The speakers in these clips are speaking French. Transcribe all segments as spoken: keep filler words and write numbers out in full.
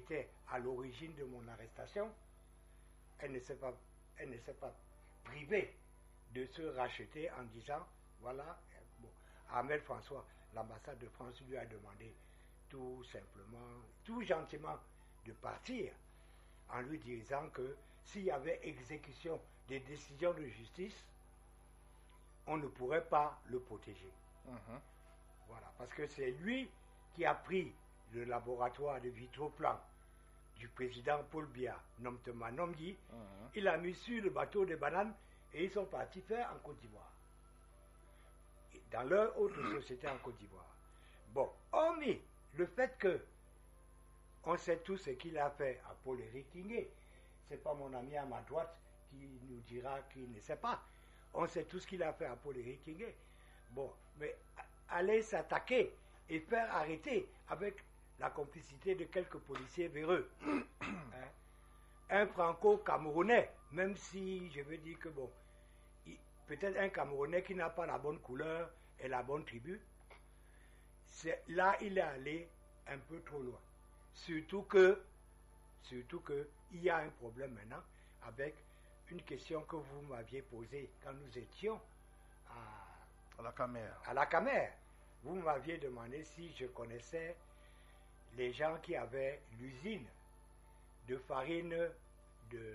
était à l'origine de mon arrestation, elle ne s'est pas, elle ne s'est pas privée de se racheter en disant, voilà, bon, Ahmed François, l'ambassade de France lui a demandé tout simplement, tout gentiment, de partir, en lui disant que s'il y avait exécution des décisions de justice, on ne pourrait pas le protéger. Mm-hmm. Voilà, parce que c'est lui qui a pris le laboratoire de Vitroplan du président Paul Biya, Nomtema Nomdi, mm-hmm. il a mis sur le bateau de bananes et ils sont partis faire en Côte d'Ivoire. Dans leur autre société en Côte d'Ivoire. Bon, hormis le fait que on sait tout ce qu'il a fait à Paul-Éric Tinguet, c'est pas mon ami à ma droite qui nous dira qu'il ne sait pas. On sait tout ce qu'il a fait à Paul-Éric Tinguet. Bon, mais aller s'attaquer et faire arrêter avec la complicité de quelques policiers véreux. Hein? Un franco-camerounais, même si je veux dire que bon, il, peut-être un Camerounais qui n'a pas la bonne couleur et la bonne tribu, c'est, là il est allé un peu trop loin. Surtout que, surtout que, il y a un problème maintenant avec une question que vous m'aviez posée quand nous étions à, à la Camère. À la Camère. Vous m'aviez demandé si je connaissais les gens qui avaient l'usine de farine de,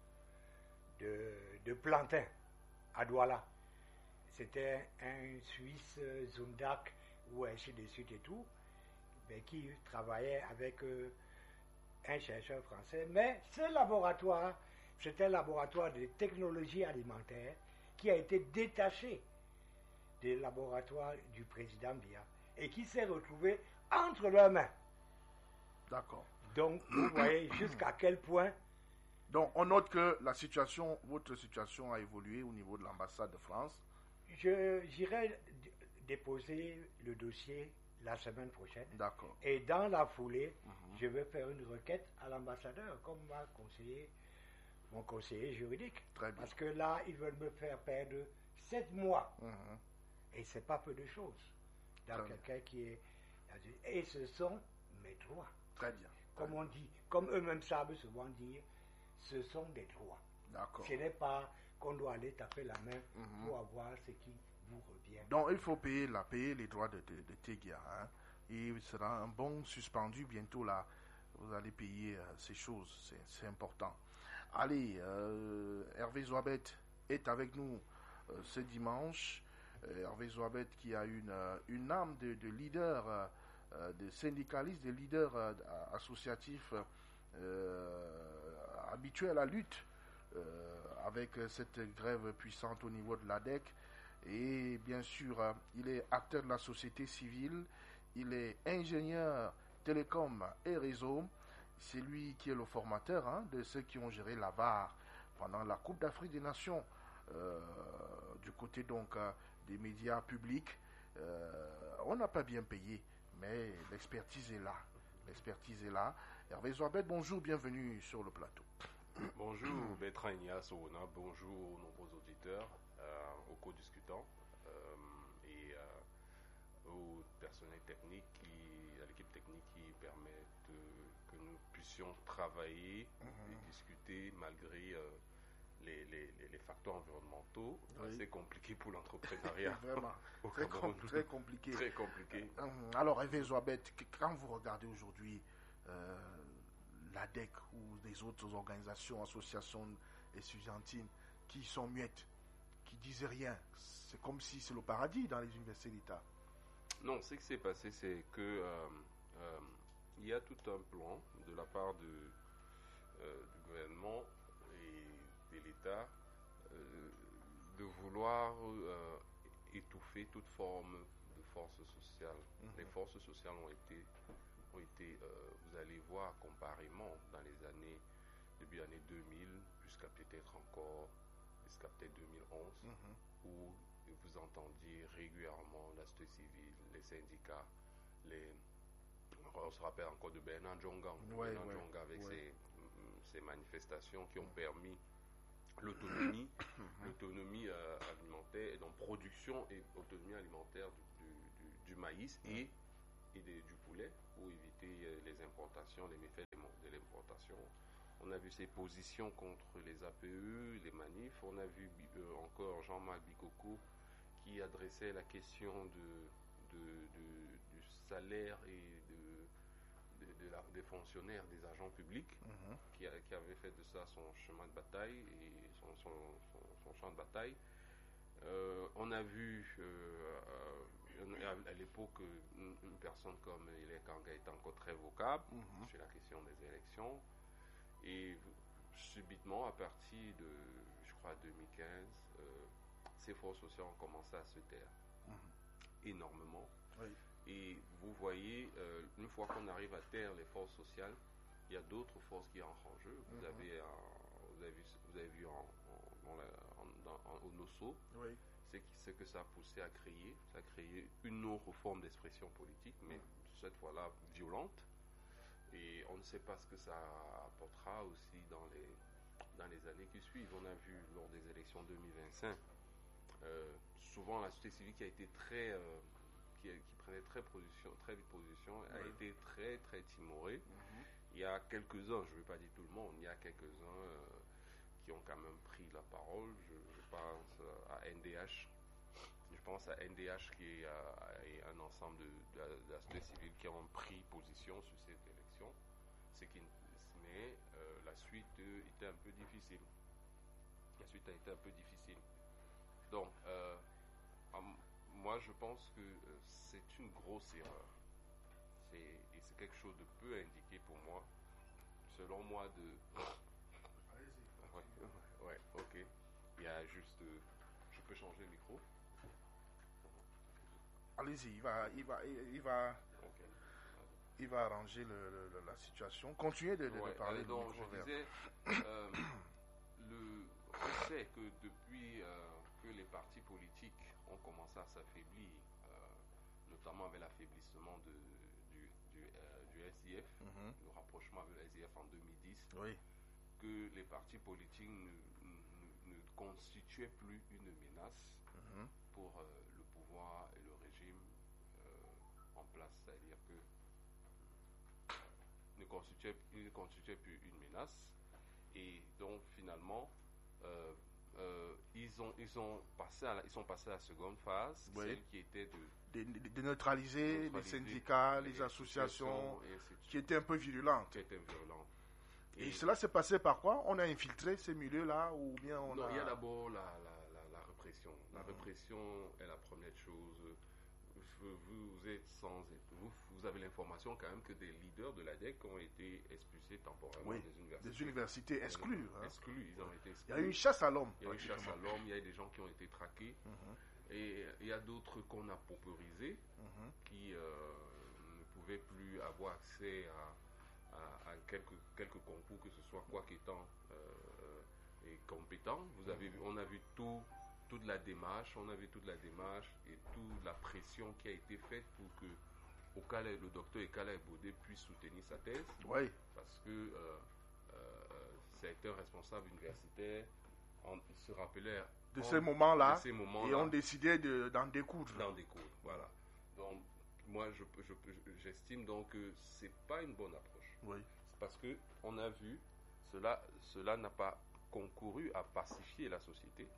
de, de plantain à Douala. C'était un Suisse, Zundak, ou ainsi de suite et tout, mais qui travaillait avec euh, un chercheur français. Mais ce laboratoire, c'était un laboratoire de technologie alimentaire qui a été détaché des laboratoires du président Biya et qui s'est retrouvé entre leurs mains. D'accord. Donc, vous voyez jusqu'à quel point... Donc, on note que la situation, votre situation a évolué au niveau de l'ambassade de France. Je, j'irai d- déposer le dossier la semaine prochaine. D'accord. Et dans la foulée, mm-hmm. je vais faire une requête à l'ambassadeur, comme m'a conseillé mon conseiller juridique. Très bien. Parce que là, ils veulent me faire perdre sept mois. Mm-hmm. Et c'est pas peu de choses. Dans Très quelqu'un bien. Qui est... Et ce sont mes droits. Très bien. Comme on dit, comme eux-mêmes savent souvent dire, ce sont des droits. D'accord. Ce n'est pas qu'on doit aller taper la main mm-hmm. pour avoir ce qui vous revient. Donc il faut payer, la, payer les droits de, de, de Tegia. Hein. Et il sera un bon suspendu bientôt là. Vous allez payer euh, ces choses, c'est, c'est important. Allez, euh, Hervé Zouabet est avec nous euh, ce dimanche. Euh, Hervé Zouabet qui a une, euh, une âme de, de leader, euh, de syndicaliste, de leader euh, associatif euh, habitué à la lutte euh, avec cette grève puissante au niveau de l'A D E C. Et bien sûr, euh, il est acteur de la société civile, il est ingénieur télécom et réseau. C'est lui qui est le formateur hein, de ceux qui ont géré la V A R pendant la Coupe d'Afrique des Nations, euh, du côté donc euh, des médias publics. Euh, on n'a pas bien payé, mais l'expertise est là. L'expertise est là. Hervé Zouabet, bonjour, bienvenue sur le plateau. Bonjour Bertrand Ignace Ouna, bonjour aux nombreux auditeurs, euh, aux co-discutants euh, et euh, au personnel technique, qui, à l'équipe technique qui permet de, que nous puissions travailler mm-hmm. et discuter malgré euh, les, les, les facteurs environnementaux oui. assez compliqués pour l'entrepreneuriat. Vraiment, très, com- très compliqué. Très compliqué. Alors Hervé Zouabet, quand vous regardez aujourd'hui euh, l'A D E C ou des autres organisations, associations étudiantines qui sont muettes, qui disent rien. C'est comme si c'est le paradis dans les universités d'État. Non, ce qui s'est passé, c'est que euh, euh, il y a tout un plan de la part de, euh, du gouvernement et de l'État euh, de vouloir euh, étouffer toute forme de force sociale. Mm-hmm. Les forces sociales ont été ont été, euh, vous allez voir comparément dans les années, depuis l'année deux mille jusqu'à peut-être encore, jusqu'à peut-être deux mille onze, mm-hmm. où vous entendiez régulièrement la société civile, les syndicats, les... on se rappelle encore de Bernard Djonga, ouais, Bernard ouais, Djonga avec ouais. ses, ses manifestations qui ont permis l'autonomie, l'autonomie euh, alimentaire, et donc production et autonomie alimentaire du, du, du, du maïs, et des- du poulet pour éviter euh, les importations, les méfaits de l'importation. On a vu ses positions contre les A P E, les manifs. On a vu euh, encore Jean-Marc Bikoko qui adressait la question de, de, de- du salaire et de, de- de la- des fonctionnaires, des agents publics, Mhm. qui, a- qui avait fait de ça son chemin de bataille et son, son, son- son champ de bataille. Euh, on a vu euh, euh, à, à l'époque une, une personne comme Hilaire Kanga était encore très vocable Mhm. sur la question des élections. Et subitement, à partir de, je crois, deux mille quinze, euh, ces forces sociales ont commencé à se taire Mhm. énormément. Oui. Et vous voyez, euh, une fois qu'on arrive à taire les forces sociales, il y a d'autres forces qui entrent en jeu. Vous, Mhm. avez, un- vous, avez, vu, vous avez vu en, en- dans la, en- dans- en- au Nosso, Oui. c'est qui- ce que ça a poussé à créer. Ça a créé une autre forme d'expression politique, mais cette fois-là violente. Et on ne sait pas ce que ça apportera aussi dans les, dans les années qui suivent. On a vu lors des élections deux mille vingt-cinq, euh, souvent la société civile qui a été très, euh, qui, qui prenait très position, très vite position, a Oui. été très très timorée. Mhm. Il y a quelques-uns, je ne vais pas dire tout le monde, il y a quelques-uns euh, qui ont quand même pris la parole. Je, je pense euh, à N D H. Je pense à N D H qui est, euh, est un ensemble de, de, la, de la société civile qui ont pris position sur cette élection. C'est qui, mais euh, la suite euh, était un peu difficile. La suite a été un peu difficile. Donc, euh, hum, moi je pense que euh, c'est une grosse erreur. C'est, et c'est quelque chose de peu indiqué pour moi. Selon moi, de. Allez-y. Ouais, ouais, ok. Il y a juste. euh, je peux changer le micro? Allez-y, il va, il va, il il va, Ok. il va arranger le- le- le- la situation. Continuez de, de- de Ouais, parler. allez, du donc, micro je vert. disais, euh, le, on sait que depuis euh, que les partis politiques ont commencé à s'affaiblir, euh, notamment avec l'affaiblissement de, du, du, euh, du S I F, Mhm. le rapprochement avec le S I F en deux mille dix, Oui. que les partis politiques ne, ne, ne constituaient plus une menace Mhm. pour euh, le pouvoir et le régime euh, en place. C'est-à-dire que ne constituait, il ne constituait plus une menace. Et donc finalement, euh, euh, ils, ont, ils, ont passé à la, ils sont passés à la seconde phase, Oui. celle qui était de De, de- de neutraliser les neutraliser syndicats, les, les associations et ainsi de suite, qui étaient un peu virulentes. qui étaient violentes. Et, cela s'est passé par quoi? On a infiltré ces milieux-là ou bien on non, a... il y a d'abord la, la, la, la répression. La Mhm. répression est la première chose. Vous, vous êtes sans, vous, vous avez l'information quand même que des leaders de l'A D E C ont été expulsés temporairement Oui, des universités. des universités exclues. hein. Exclus, ils ont été Il exclus. y a eu une chasse à l'homme. Il y a eu chasse à pratiquement. l'homme, il y a des gens qui ont été traqués. Mhm. Et il y a d'autres qu'on a pauperisés, Mhm. qui euh, ne pouvaient plus avoir accès à, à, à quelques, quelques concours, que ce soit quoi qu'étant euh, et compétent. Vous avez vu, on a vu tout, toute la démarche, on a vu toute la démarche et toute la pression qui a été faite pour que Okala, le docteur Ekala Ebode puisse soutenir sa thèse, Oui, parce que euh, euh, c'est un responsable universitaire, on, il se rappelait de en- ces moments-là, de ces et moments-là, on décidait de- d'en découdre. dans des cours. Voilà. Donc, moi, je, je, j'estime donc que c'est pas une bonne approche. Oui. C'est parce que on a vu, cela, cela n'a pas concouru à pacifier la société.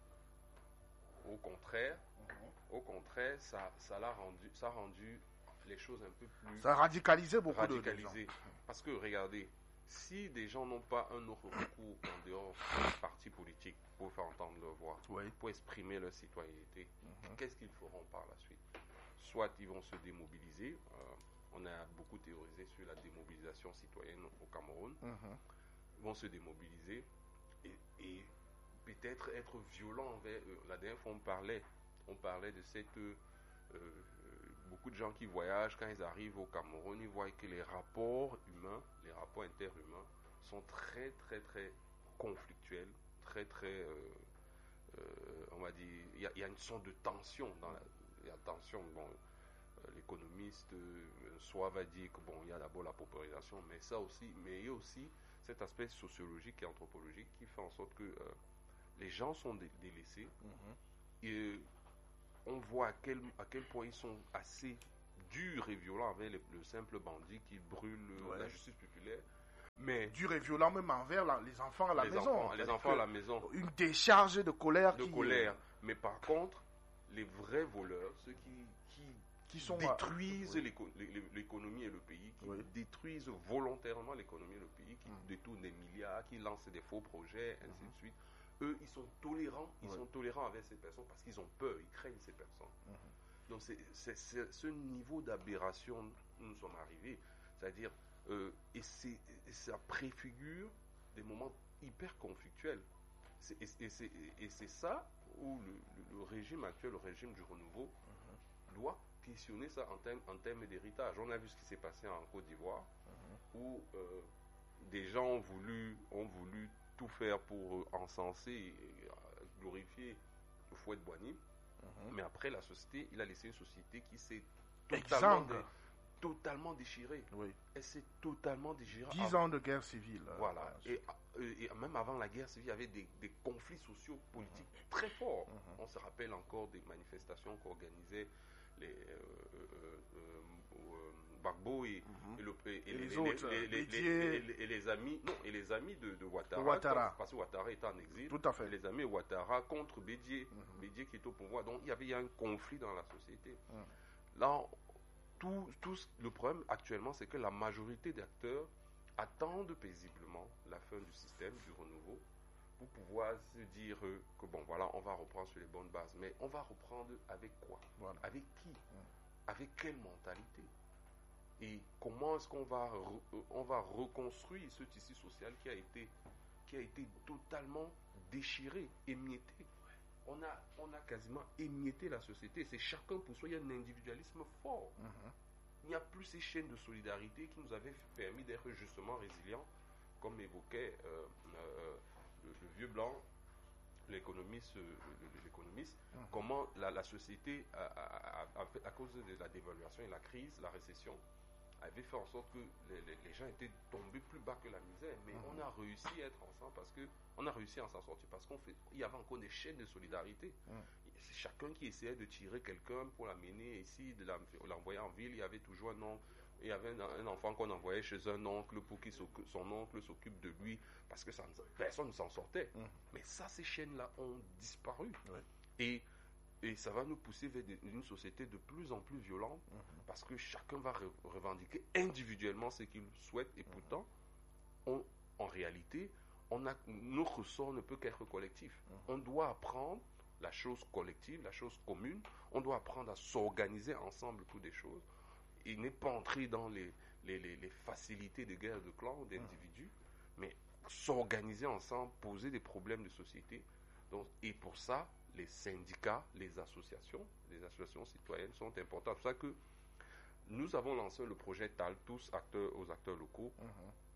Au contraire, au contraire, ça, ça l'a rendu, ça a rendu les choses un peu plus Ça a radicalisé beaucoup de- de gens. radicalisées. Parce que regardez, si des gens n'ont pas un autre recours en dehors des partis politiques pour faire entendre leur voix, Oui. pour exprimer leur citoyenneté, Mhm. qu'est-ce qu'ils feront par la suite? Soit ils vont se démobiliser. euh, on a beaucoup théorisé sur la démobilisation citoyenne au Cameroun. Mhm. Ils vont se démobiliser et, et peut-être être violents envers eux. La dernière fois, on parlait, on parlait de cette... euh, euh, beaucoup de gens qui voyagent, quand ils arrivent au Cameroun, ils voient que les rapports humains, les rapports interhumains sont très, très, très conflictuels, très, très... euh, euh, on va dire, il y, a- il y a une sorte de tension dans la, il y a tension, bon, euh, l'économiste euh, soit va dire que bon, il y a d'abord la paupérisation, mais ça aussi, mais il y a aussi cet aspect sociologique et anthropologique qui fait en sorte que euh, les gens sont dé- délaissés Mhm. et on voit à quel, à quel point ils sont assez dur et violent avec le, le simple bandit qui brûle Ouais. la justice populaire. Mais Dur et violent même envers la- les enfants à la les maison. enfants, les Parce enfants à que la maison, Une décharge de colère de qui, colère. Mais par contre, les vrais voleurs, ceux qui, qui, qui sont détruisent oui. l'éco- l'é- l'économie et le pays, qui Oui. détruisent volontairement l'économie et le pays, qui Mm. détournent des milliards, qui lancent des faux projets, ainsi de suite. Eux, ils sont tolérants, ils Oui. sont tolérants avec ces personnes parce qu'ils ont peur, ils craignent ces personnes. Mhm. Donc c'est c'est- c'est ce niveau d'aberration où nous sommes arrivés, c'est-à-dire, euh, et, c'est- et ça préfigure des moments hyper conflictuels. C'est- Et, et c'est et c'est ça où le, le- le régime actuel, le régime du renouveau, doit questionner ça en termes en termes d'héritage. On a vu ce qui s'est passé en Côte d'Ivoire, où euh, des gens ont voulu, ont voulu tout faire pour euh, encenser et euh, glorifier le fouet de Boigny. Mhm. Mais après, la société, il a laissé une société qui s'est totalement, Exsangue. dé- totalement déchirée. Oui. Elle s'est totalement déchirée. Dix Ah, ans de guerre civile. euh, Voilà. euh, Et, et- et même avant la guerre civile, il y avait des, des conflits sociaux, politiques très forts. Mhm. On se rappelle encore des manifestations qu'organisaient les euh, euh, euh, euh, Gbagbo et, Mhm. et le- et- et Et les les, autres, les- les- Bédier. les- les- et les amis, non, et les amis de, de Ouattara, Ouattara. parce que Ouattara était en exil. Tout à fait. Et les amis Ouattara contre Bédier, Mhm. Bédier qui est au pouvoir. Donc il y avait il y a un conflit dans la société. Mhm. Là, tout, tout ce- le problème actuellement, c'est que la majorité d'acteurs attendent paisiblement la fin du système, du renouveau, pour pouvoir se dire euh, que bon, voilà, on va reprendre sur les bonnes bases. Mais on va reprendre avec quoi? Voilà. Avec qui? Avec quelle mentalité? Et comment est-ce qu'on va, re- euh, on va reconstruire ce tissu social qui a été, qui a été totalement déchiré, émietté? On a, on a quasiment émietté la société. C'est chacun pour soi. Il y a un individualisme fort. Mhm. Il n'y a plus ces chaînes de solidarité qui nous avaient permis d'être justement résilients, comme évoquait euh, euh, le, le vieux blanc, l'économiste, euh, le- l'économiste, Mhm. comment la, la société, a, a- a- a fait, à cause de la dévaluation et la crise, la récession, avait fait en sorte que les, les- les gens étaient tombés plus bas que la misère. Mais Mhm. on a réussi à être ensemble parce que on a réussi à s'en sortir parce qu'on fait, il y avait encore des chaînes de solidarité. Mhm. C'est chacun qui essayait de tirer quelqu'un pour l'amener ici, de l'en- l'envoyer en ville. Il y avait toujours un oncle, il y avait un, un enfant qu'on envoyait chez un oncle pour que son oncle s'occupe de lui parce que ça, ne- personne ne s'en sortait. Mhm. Mais ça, ces chaînes-là ont disparu. Ouais. Et, et ça va nous pousser vers des- une société de plus en plus violente Mhm. parce que chacun va re- revendiquer individuellement ce qu'il souhaite et pourtant, on, en réalité, on a, notre ressort ne peut qu'être collectif. Mhm. On doit apprendre la chose collective, la chose commune. On doit apprendre à s'organiser ensemble pour des choses. Et n'est pas entrer dans les, les, les- les facilités de guerre de clans ou d'individus, mais s'organiser ensemble, poser des problèmes de société. Donc, et pour ça, les syndicats, les associations, les associations citoyennes sont importantes. C'est pour ça que nous avons lancé le projet T A L, tous acteurs aux acteurs locaux. Mhm.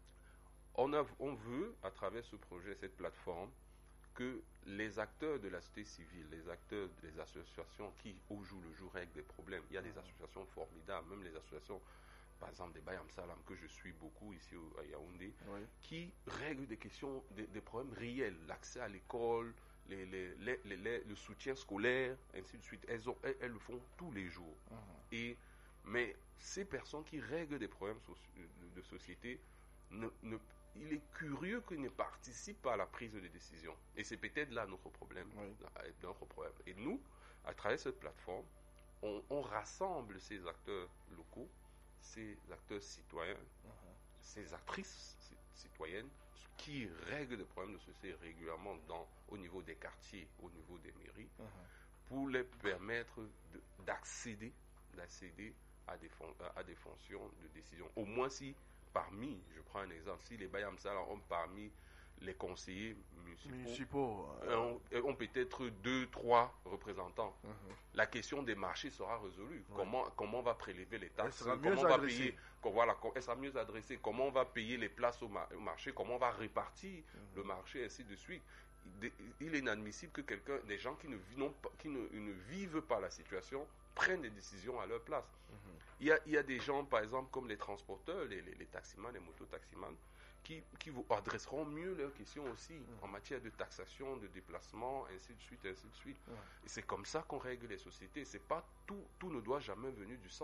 On, a, on veut, à travers ce projet, cette plateforme, que les acteurs de la société civile, les acteurs des associations qui, au jour le jour, règlent des problèmes, il y a des associations formidables, même les associations, par exemple, des Bayam Salam, que je suis beaucoup ici au- à Yaoundé, Oui. qui règlent des questions, des, des problèmes réels, l'accès à l'école, les, les- les- les- les- le soutien scolaire, ainsi de suite. Elles, ont- elles, elles le font tous les jours. Mhm. Et, mais ces personnes qui règlent des problèmes soci- de, de société, ne, ne- il est curieux qu'ils ne participent pas à la prise de décision. Et c'est peut-être là notre problème. Oui. là, notre problème. Et nous, à travers cette plateforme, on, on rassemble ces acteurs locaux, ces acteurs citoyens, Mhm. ces actrices ci- citoyennes qui règlent des problèmes de société régulièrement dans, au niveau des quartiers, au niveau des mairies, Mhm. pour les permettre de- d'accéder, d'accéder à des, fon- à des fonctions de décision. Au moins si parmi, je prends un exemple, si les Bayam Salam ont parmi les conseillers municipaux, Municipaux. euh, euh, ont, ont peut-être deux, trois représentants, mhm. la question des marchés sera résolue. Comment, comment on va prélever les taxes, sera comment mieux on va adressée. payer, com- voilà, com- elle sera mieux adressée, comment on va payer les places au, ma- au marché, comment on va répartir le marché, ainsi de suite. Il, il est inadmissible que quelqu'un, des gens qui ne, vi- n'ont pas- qui ne, ne vivent pas la situation, prennent des décisions à leur place. Mhm. Il y a, il y a des gens, par exemple, comme les transporteurs, les, les, les taximans, les mototaximans, qui, qui vous adresseront mieux leurs questions aussi en matière de taxation, de déplacement, ainsi de suite, ainsi de suite. Ouais. Et c'est comme ça qu'on règle les sociétés. C'est pas tout, tout ne doit jamais venir du centre.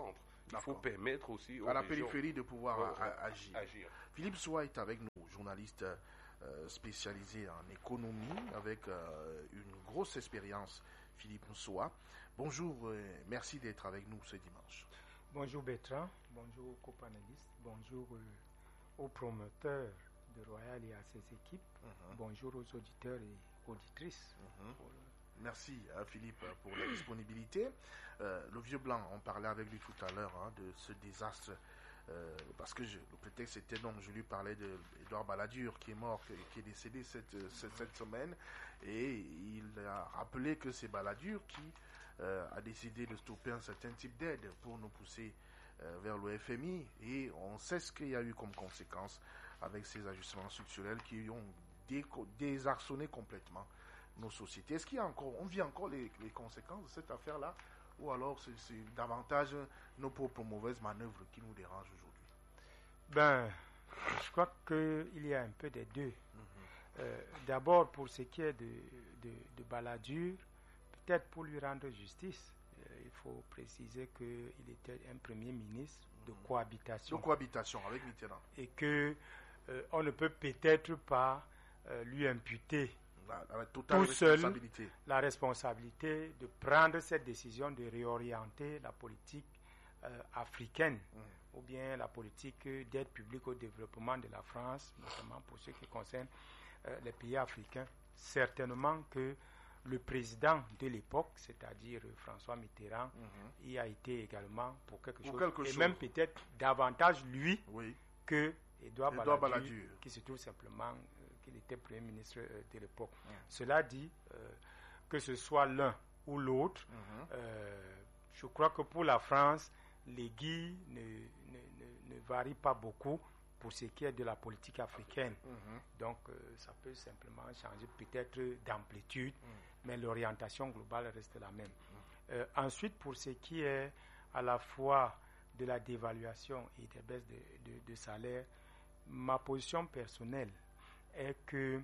Il faut permettre aussi aux à la régions, périphérie de pouvoir ouais, a, agir. agir. Philippe Soua est avec nous, journaliste euh, spécialisé en économie, avec euh, une grosse expérience. Philippe Soua, bonjour, euh, merci d'être avec nous ce dimanche. Bonjour Bertrand, bonjour aux copanélistes, bonjour euh, aux promoteurs de Royal et à ses équipes, uh-huh. Bonjour aux auditeurs et auditrices. Uh-huh. Pour... Merci à Philippe pour la disponibilité. Euh, le vieux blanc, on parlait avec lui tout à l'heure hein, de ce désastre, euh, parce que je, le prétexte était donc, je lui parlais d'Edouard Balladur qui est mort, qui est décédé cette, cette, cette semaine, et il a rappelé que c'est Balladur qui euh, a décidé de stopper un certain type d'aide pour nous pousser euh, vers le F M I, et on sait ce qu'il y a eu comme conséquence avec ces ajustements structurels qui ont dé, désarçonné complètement nos sociétés. Est-ce qu'il y a encore, on vit encore les, les conséquences de cette affaire-là, ou alors c'est, c'est davantage nos propres mauvaises manœuvres qui nous dérangent aujourd'hui? Ben, je crois qu'il y a un peu des deux. Mm-hmm. Euh, d'abord, pour ce qui est de, de, de Balladur, peut-être pour lui rendre justice, euh, il faut préciser qu'il était un premier ministre de mm-hmm. cohabitation. De cohabitation avec Mitterrand. Et que euh, on ne peut peut-être pas euh, lui imputer La, la totale tout seul responsabilité. la responsabilité de prendre cette décision de réorienter la politique euh, africaine mmh. ou bien la politique d'aide publique au développement de la France, notamment pour ce qui concerne euh, les pays africains. Certainement que le président de l'époque, c'est-à-dire François Mitterrand, mmh. y a été également pour quelque pour chose, quelque et chose. même peut-être davantage lui oui. que Edouard Balladur, Balladur, qui se trouve simplement qu'il était Premier ministre euh, de l'époque. Mmh. Cela dit, euh, que ce soit l'un ou l'autre, mmh. euh, je crois que pour la France, les guides ne, ne, ne, ne varient pas beaucoup pour ce qui est de la politique africaine. Mmh. Donc, euh, ça peut simplement changer peut-être d'amplitude, mmh. mais l'orientation globale reste la même. Mmh. Euh, ensuite, pour ce qui est à la fois de la dévaluation et des baisses de, de, de salaire, ma position personnelle est que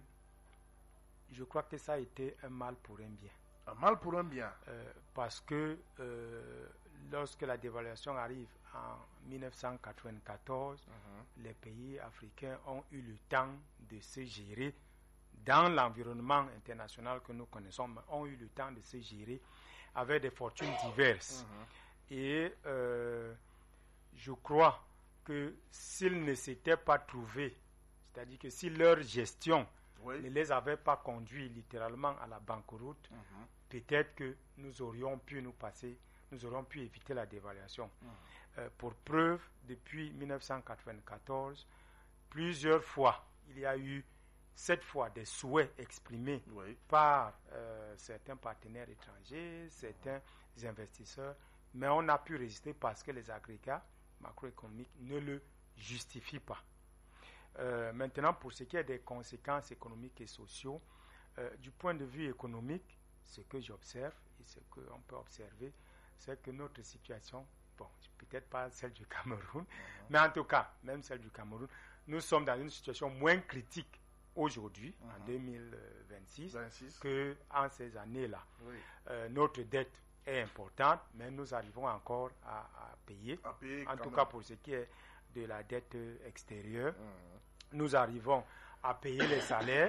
je crois que ça a été un mal pour un bien. Un mal pour un bien. Euh, parce que euh, lorsque la dévaluation arrive en dix-neuf cent quatre-vingt-quatorze, uh-huh. les pays africains ont eu le temps de se gérer dans l'environnement international que nous connaissons, mais ont eu le temps de se gérer avec des fortunes diverses. Uh-huh. Et euh, je crois que s'ils ne s'étaient pas trouvés, c'est-à-dire que si leur gestion oui. ne les avait pas conduits littéralement à la banqueroute, uh-huh. peut-être que nous aurions pu nous passer, nous aurions pu éviter la dévaluation. Uh-huh. Euh, pour preuve, depuis dix-neuf cent quatre-vingt-quatorze, plusieurs fois, il y a eu cette fois des souhaits exprimés oui. par euh, certains partenaires étrangers, certains uh-huh. investisseurs, mais on a pu résister parce que les agrégats macroéconomiques ne le justifient pas. Euh, maintenant, pour ce qui est des conséquences économiques et sociaux, euh, du point de vue économique, ce que j'observe et ce qu'on peut observer, c'est que notre situation, bon, peut-être pas celle du Cameroun, uh-huh. mais en tout cas, même celle du Cameroun, nous sommes dans une situation moins critique aujourd'hui, uh-huh. en deux mille vingt-six, vingt-six. qu'en ces années-là. Oui. Euh, notre dette est importante, mais nous arrivons encore à, à payer, à payer en tout même. cas pour ce qui est de la dette extérieure. Uh-huh. Nous arrivons à payer les salaires.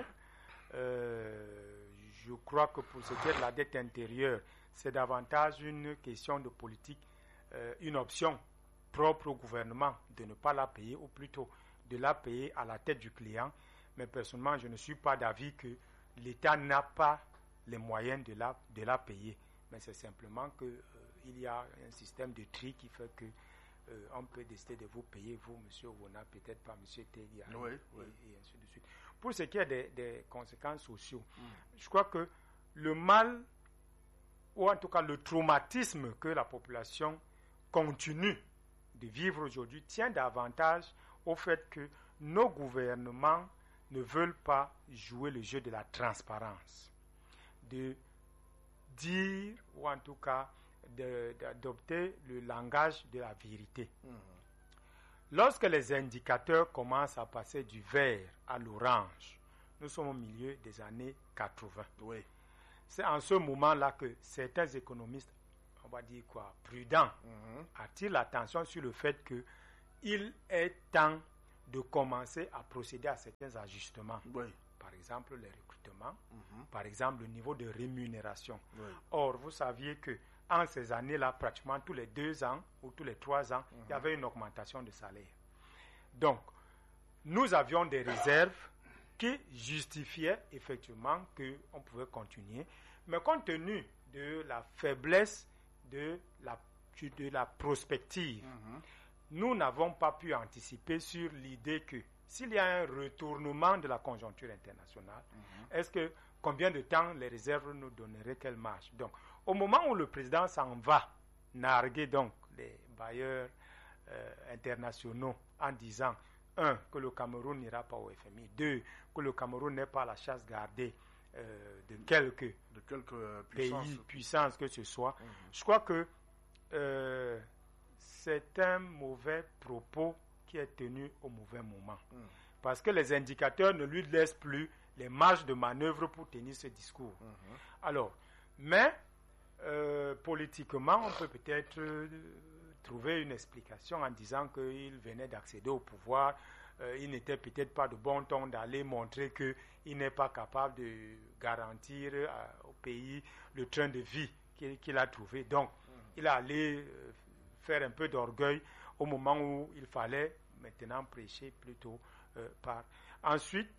Euh, je crois que pour ce qui est de la dette intérieure, c'est davantage une question de politique, euh, une option propre au gouvernement de ne pas la payer, ou plutôt de la payer à la tête du client. Mais personnellement, je ne suis pas d'avis que l'État n'a pas les moyens de la, de la payer. Mais c'est simplement qu'il euh, y a un système de tri qui fait que Euh, on peut décider de vous payer, vous, monsieur Wona, peut-être pas monsieur Tegia, oui, et, oui. et ainsi de suite. Pour ce qui est des, des conséquences sociales, mm. je crois que le mal, ou en tout cas le traumatisme que la population continue de vivre aujourd'hui, tient davantage au fait que nos gouvernements ne veulent pas jouer le jeu de la transparence, de dire, ou en tout cas, De, d'adopter le langage de la vérité. Mmh. Lorsque les indicateurs commencent à passer du vert à l'orange, nous sommes au milieu des années quatre-vingts. Oui. C'est en ce moment-là que certains économistes on va dire quoi, prudent, Mhm. attire l'attention sur le fait qu'il est temps de commencer à procéder à certains ajustements. Oui. Par exemple, les recrutements, Mhm. par exemple, le niveau de rémunération. Oui. Or, vous saviez que en ces années-là, pratiquement tous les deux ans ou tous les trois ans, il y avait une augmentation de salaire. Donc, nous avions des réserves qui justifiaient effectivement qu'on pouvait continuer. Mais compte tenu de la faiblesse de la, de la prospective, Mhm. nous n'avons pas pu anticiper sur l'idée que s'il y a un retournement de la conjoncture internationale, est-ce que combien de temps les réserves nous donneraient, quelle marge? Donc, au moment où le président s'en va narguer donc les bailleurs euh, internationaux en disant, un, que le Cameroun n'ira pas au F M I, deux, que le Cameroun n'est pas à la chasse gardée euh, de quelques De quelques pays, puissances. puissances que ce soit, Mhm. je crois que euh, c'est un mauvais propos qui est tenu au mauvais moment. Mhm. Parce que les indicateurs ne lui laissent plus les marges de manœuvre pour tenir ce discours. Mhm. Alors, mais euh, politiquement, on peut peut-être euh, trouver une explication en disant qu'il venait d'accéder au pouvoir. Euh, il n'était peut-être pas de bon ton d'aller montrer qu'il n'est pas capable de garantir à- au pays le train de vie qu'il qu'il a trouvé. Donc, il est allé euh, faire un peu d'orgueil au moment où il fallait maintenant prêcher plutôt euh, par. Ensuite,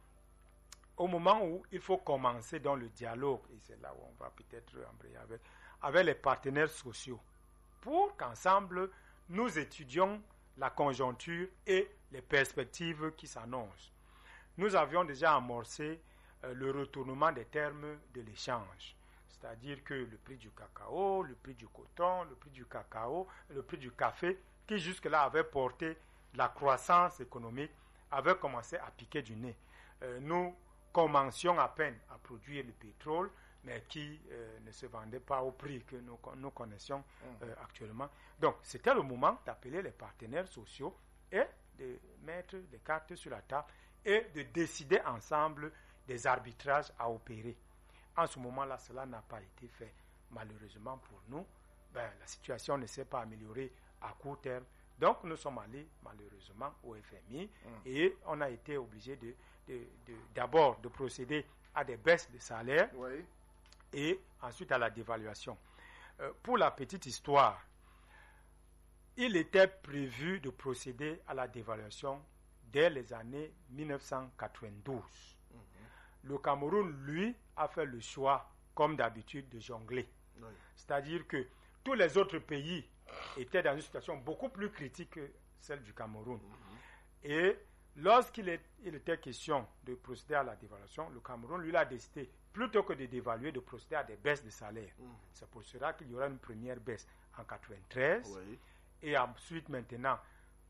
au moment où il faut commencer dans le dialogue, et c'est là où on va peut-être embrayer avec, avec les partenaires sociaux, pour qu'ensemble, nous étudions la conjoncture et les perspectives qui s'annoncent. Nous avions déjà amorcé euh, le retournement des termes de l'échange, c'est-à-dire que le prix du cacao, le prix du coton, le prix du cacao, le prix du café, qui jusque-là avait porté la croissance économique, avait commencé à piquer du nez. Euh, nous commencions à peine à produire le pétrole, mais qui euh, ne se vendait pas au prix que nous, nous connaissions euh, actuellement. Donc, c'était le moment d'appeler les partenaires sociaux et de mettre les cartes sur la table et de décider ensemble des arbitrages à opérer. En ce moment-là, cela n'a pas été fait. Malheureusement pour nous, ben, la situation ne s'est pas améliorée à court terme. Donc, nous sommes allés malheureusement au F M I Mm. et on a été obligé de, de, de, d'abord de procéder à des baisses de salaire Oui. et ensuite à la dévaluation. Euh, pour la petite histoire, il était prévu de procéder à la dévaluation dès les années mille neuf cent quatre-vingt-douze. Le Cameroun, lui, a fait le choix, comme d'habitude, de jongler. Oui. C'est-à-dire que tous les autres pays étaient dans une situation beaucoup plus critique que celle du Cameroun. Et lorsqu'il est, il était question de procéder à la dévaluation, le Cameroun, lui, a décidé, plutôt que de dévaluer, de procéder à des baisses de salaire. Mhm. C'est pour cela qu'il y aura une première baisse en quatre-vingt-treize, Oui. et ensuite maintenant,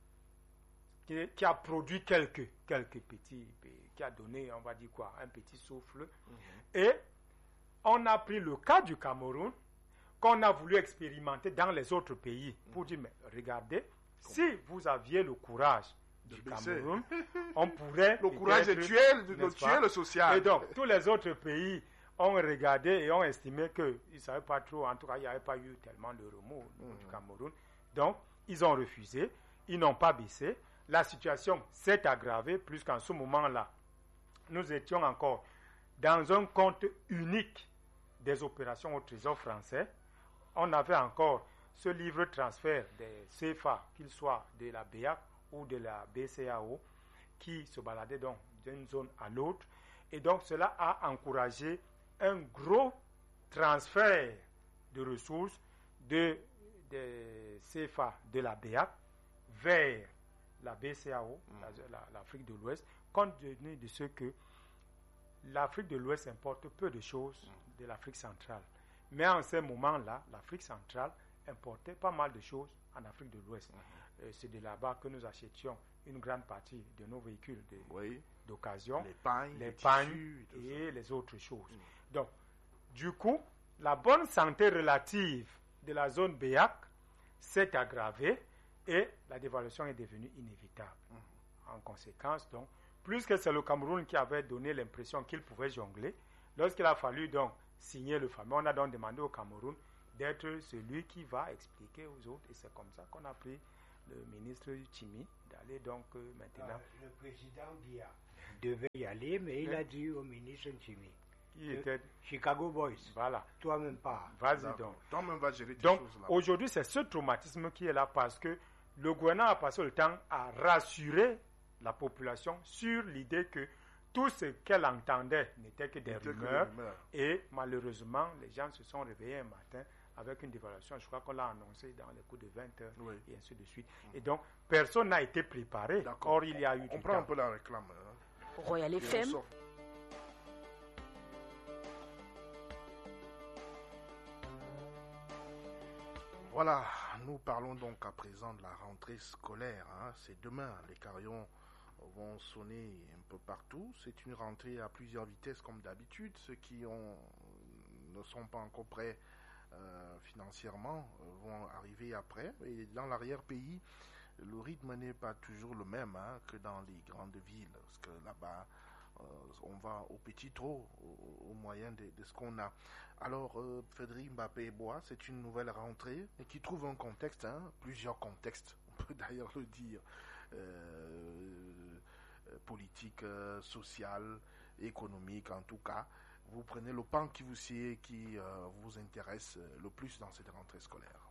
qui, qui a produit quelques, quelques petits, qui a donné, on va dire quoi, un petit souffle. Mhm. Et on a pris le cas du Cameroun, qu'on a voulu expérimenter dans les autres pays, pour dire, mais regardez, si vous aviez le courage De du baisser. Cameroun, on pourrait... Le courage de peut-être, tuer, de, de n'est-ce tuer pas? le social. Et donc, tous les autres pays ont regardé et ont estimé qu'ils ne savaient pas trop, en tout cas, il n'y avait pas eu tellement de remous au niveau du Cameroun. Donc, ils ont refusé, ils n'ont pas baissé. La situation s'est aggravée, puisqu'en ce moment-là, nous étions encore dans un compte unique des opérations au Trésor français. On avait encore ce livre transfert des C F A, qu'il soit de la B E A C ou de la B C A O, qui se baladait donc d'une zone à l'autre. Et donc, cela a encouragé un gros transfert de ressources de, de C F A de la B E A C vers la B C A O, Mm. la- la- l'Afrique de l'Ouest, compte tenu de ce que l'Afrique de l'Ouest importe peu de choses de l'Afrique centrale. Mais en ce moment-là, l'Afrique centrale importait pas mal de choses en Afrique de l'Ouest. Euh, c'est de là-bas que nous achetions une grande partie de nos véhicules de- Oui. d'occasion, Les pagnes, les les pagnes tissus et tout ça. et les autres choses. Donc, du coup, la bonne santé relative de la zone B E A C s'est aggravée et la dévaluation est devenue inévitable. En conséquence, donc, puisque c'est le Cameroun qui avait donné l'impression qu'il pouvait jongler, lorsqu'il a fallu donc signer le fameux, on a donc demandé au Cameroun d'être celui qui va expliquer aux autres. Et c'est comme ça qu'on a pris le ministre Tchimi d'aller donc euh, maintenant. Ah, le président Biya devait y aller, mais il oui. a dit au ministre Tchimi. Qui était Chicago Boys. Voilà. Toi-même pas. Vas-y donc. Toi-même va gérer tes donc, choses là. Aujourd'hui, c'est ce traumatisme qui est là parce que le gouvernement a passé le temps à rassurer la population sur l'idée que tout ce qu'elle entendait n'était que des N'était que rumeurs. des rumeurs. Et malheureusement, les gens se sont réveillés un matin avec une dévaluation. Je crois qu'on l'a annoncé dans les coups de vingt heures Oui. et ainsi de suite. Et donc, personne n'a été préparé. D'accord. Or, il y a eu On du prend temps. un peu la réclame. Hein. Royal Et F on M. sort. Voilà, nous parlons donc à présent de la rentrée scolaire. Hein. C'est demain, les carillons vont sonner un peu partout. C'est une rentrée à plusieurs vitesses comme d'habitude. Ceux qui ont, ne sont pas encore prêts euh, financièrement euh, vont arriver après. Et dans l'arrière-pays, le rythme n'est pas toujours le même hein, que dans les grandes villes. Parce que là-bas, euh, on va au petit trot, au, au moyen de, de ce qu'on a. Alors, euh, Frédéric Mbappé-Bois, c'est une nouvelle rentrée et qui trouve un contexte, hein, plusieurs contextes, on peut d'ailleurs le dire, euh, politique, euh, social, économique en tout cas. Vous prenez le pan qui vous sied, qui euh, vous intéresse le plus dans cette rentrée scolaire.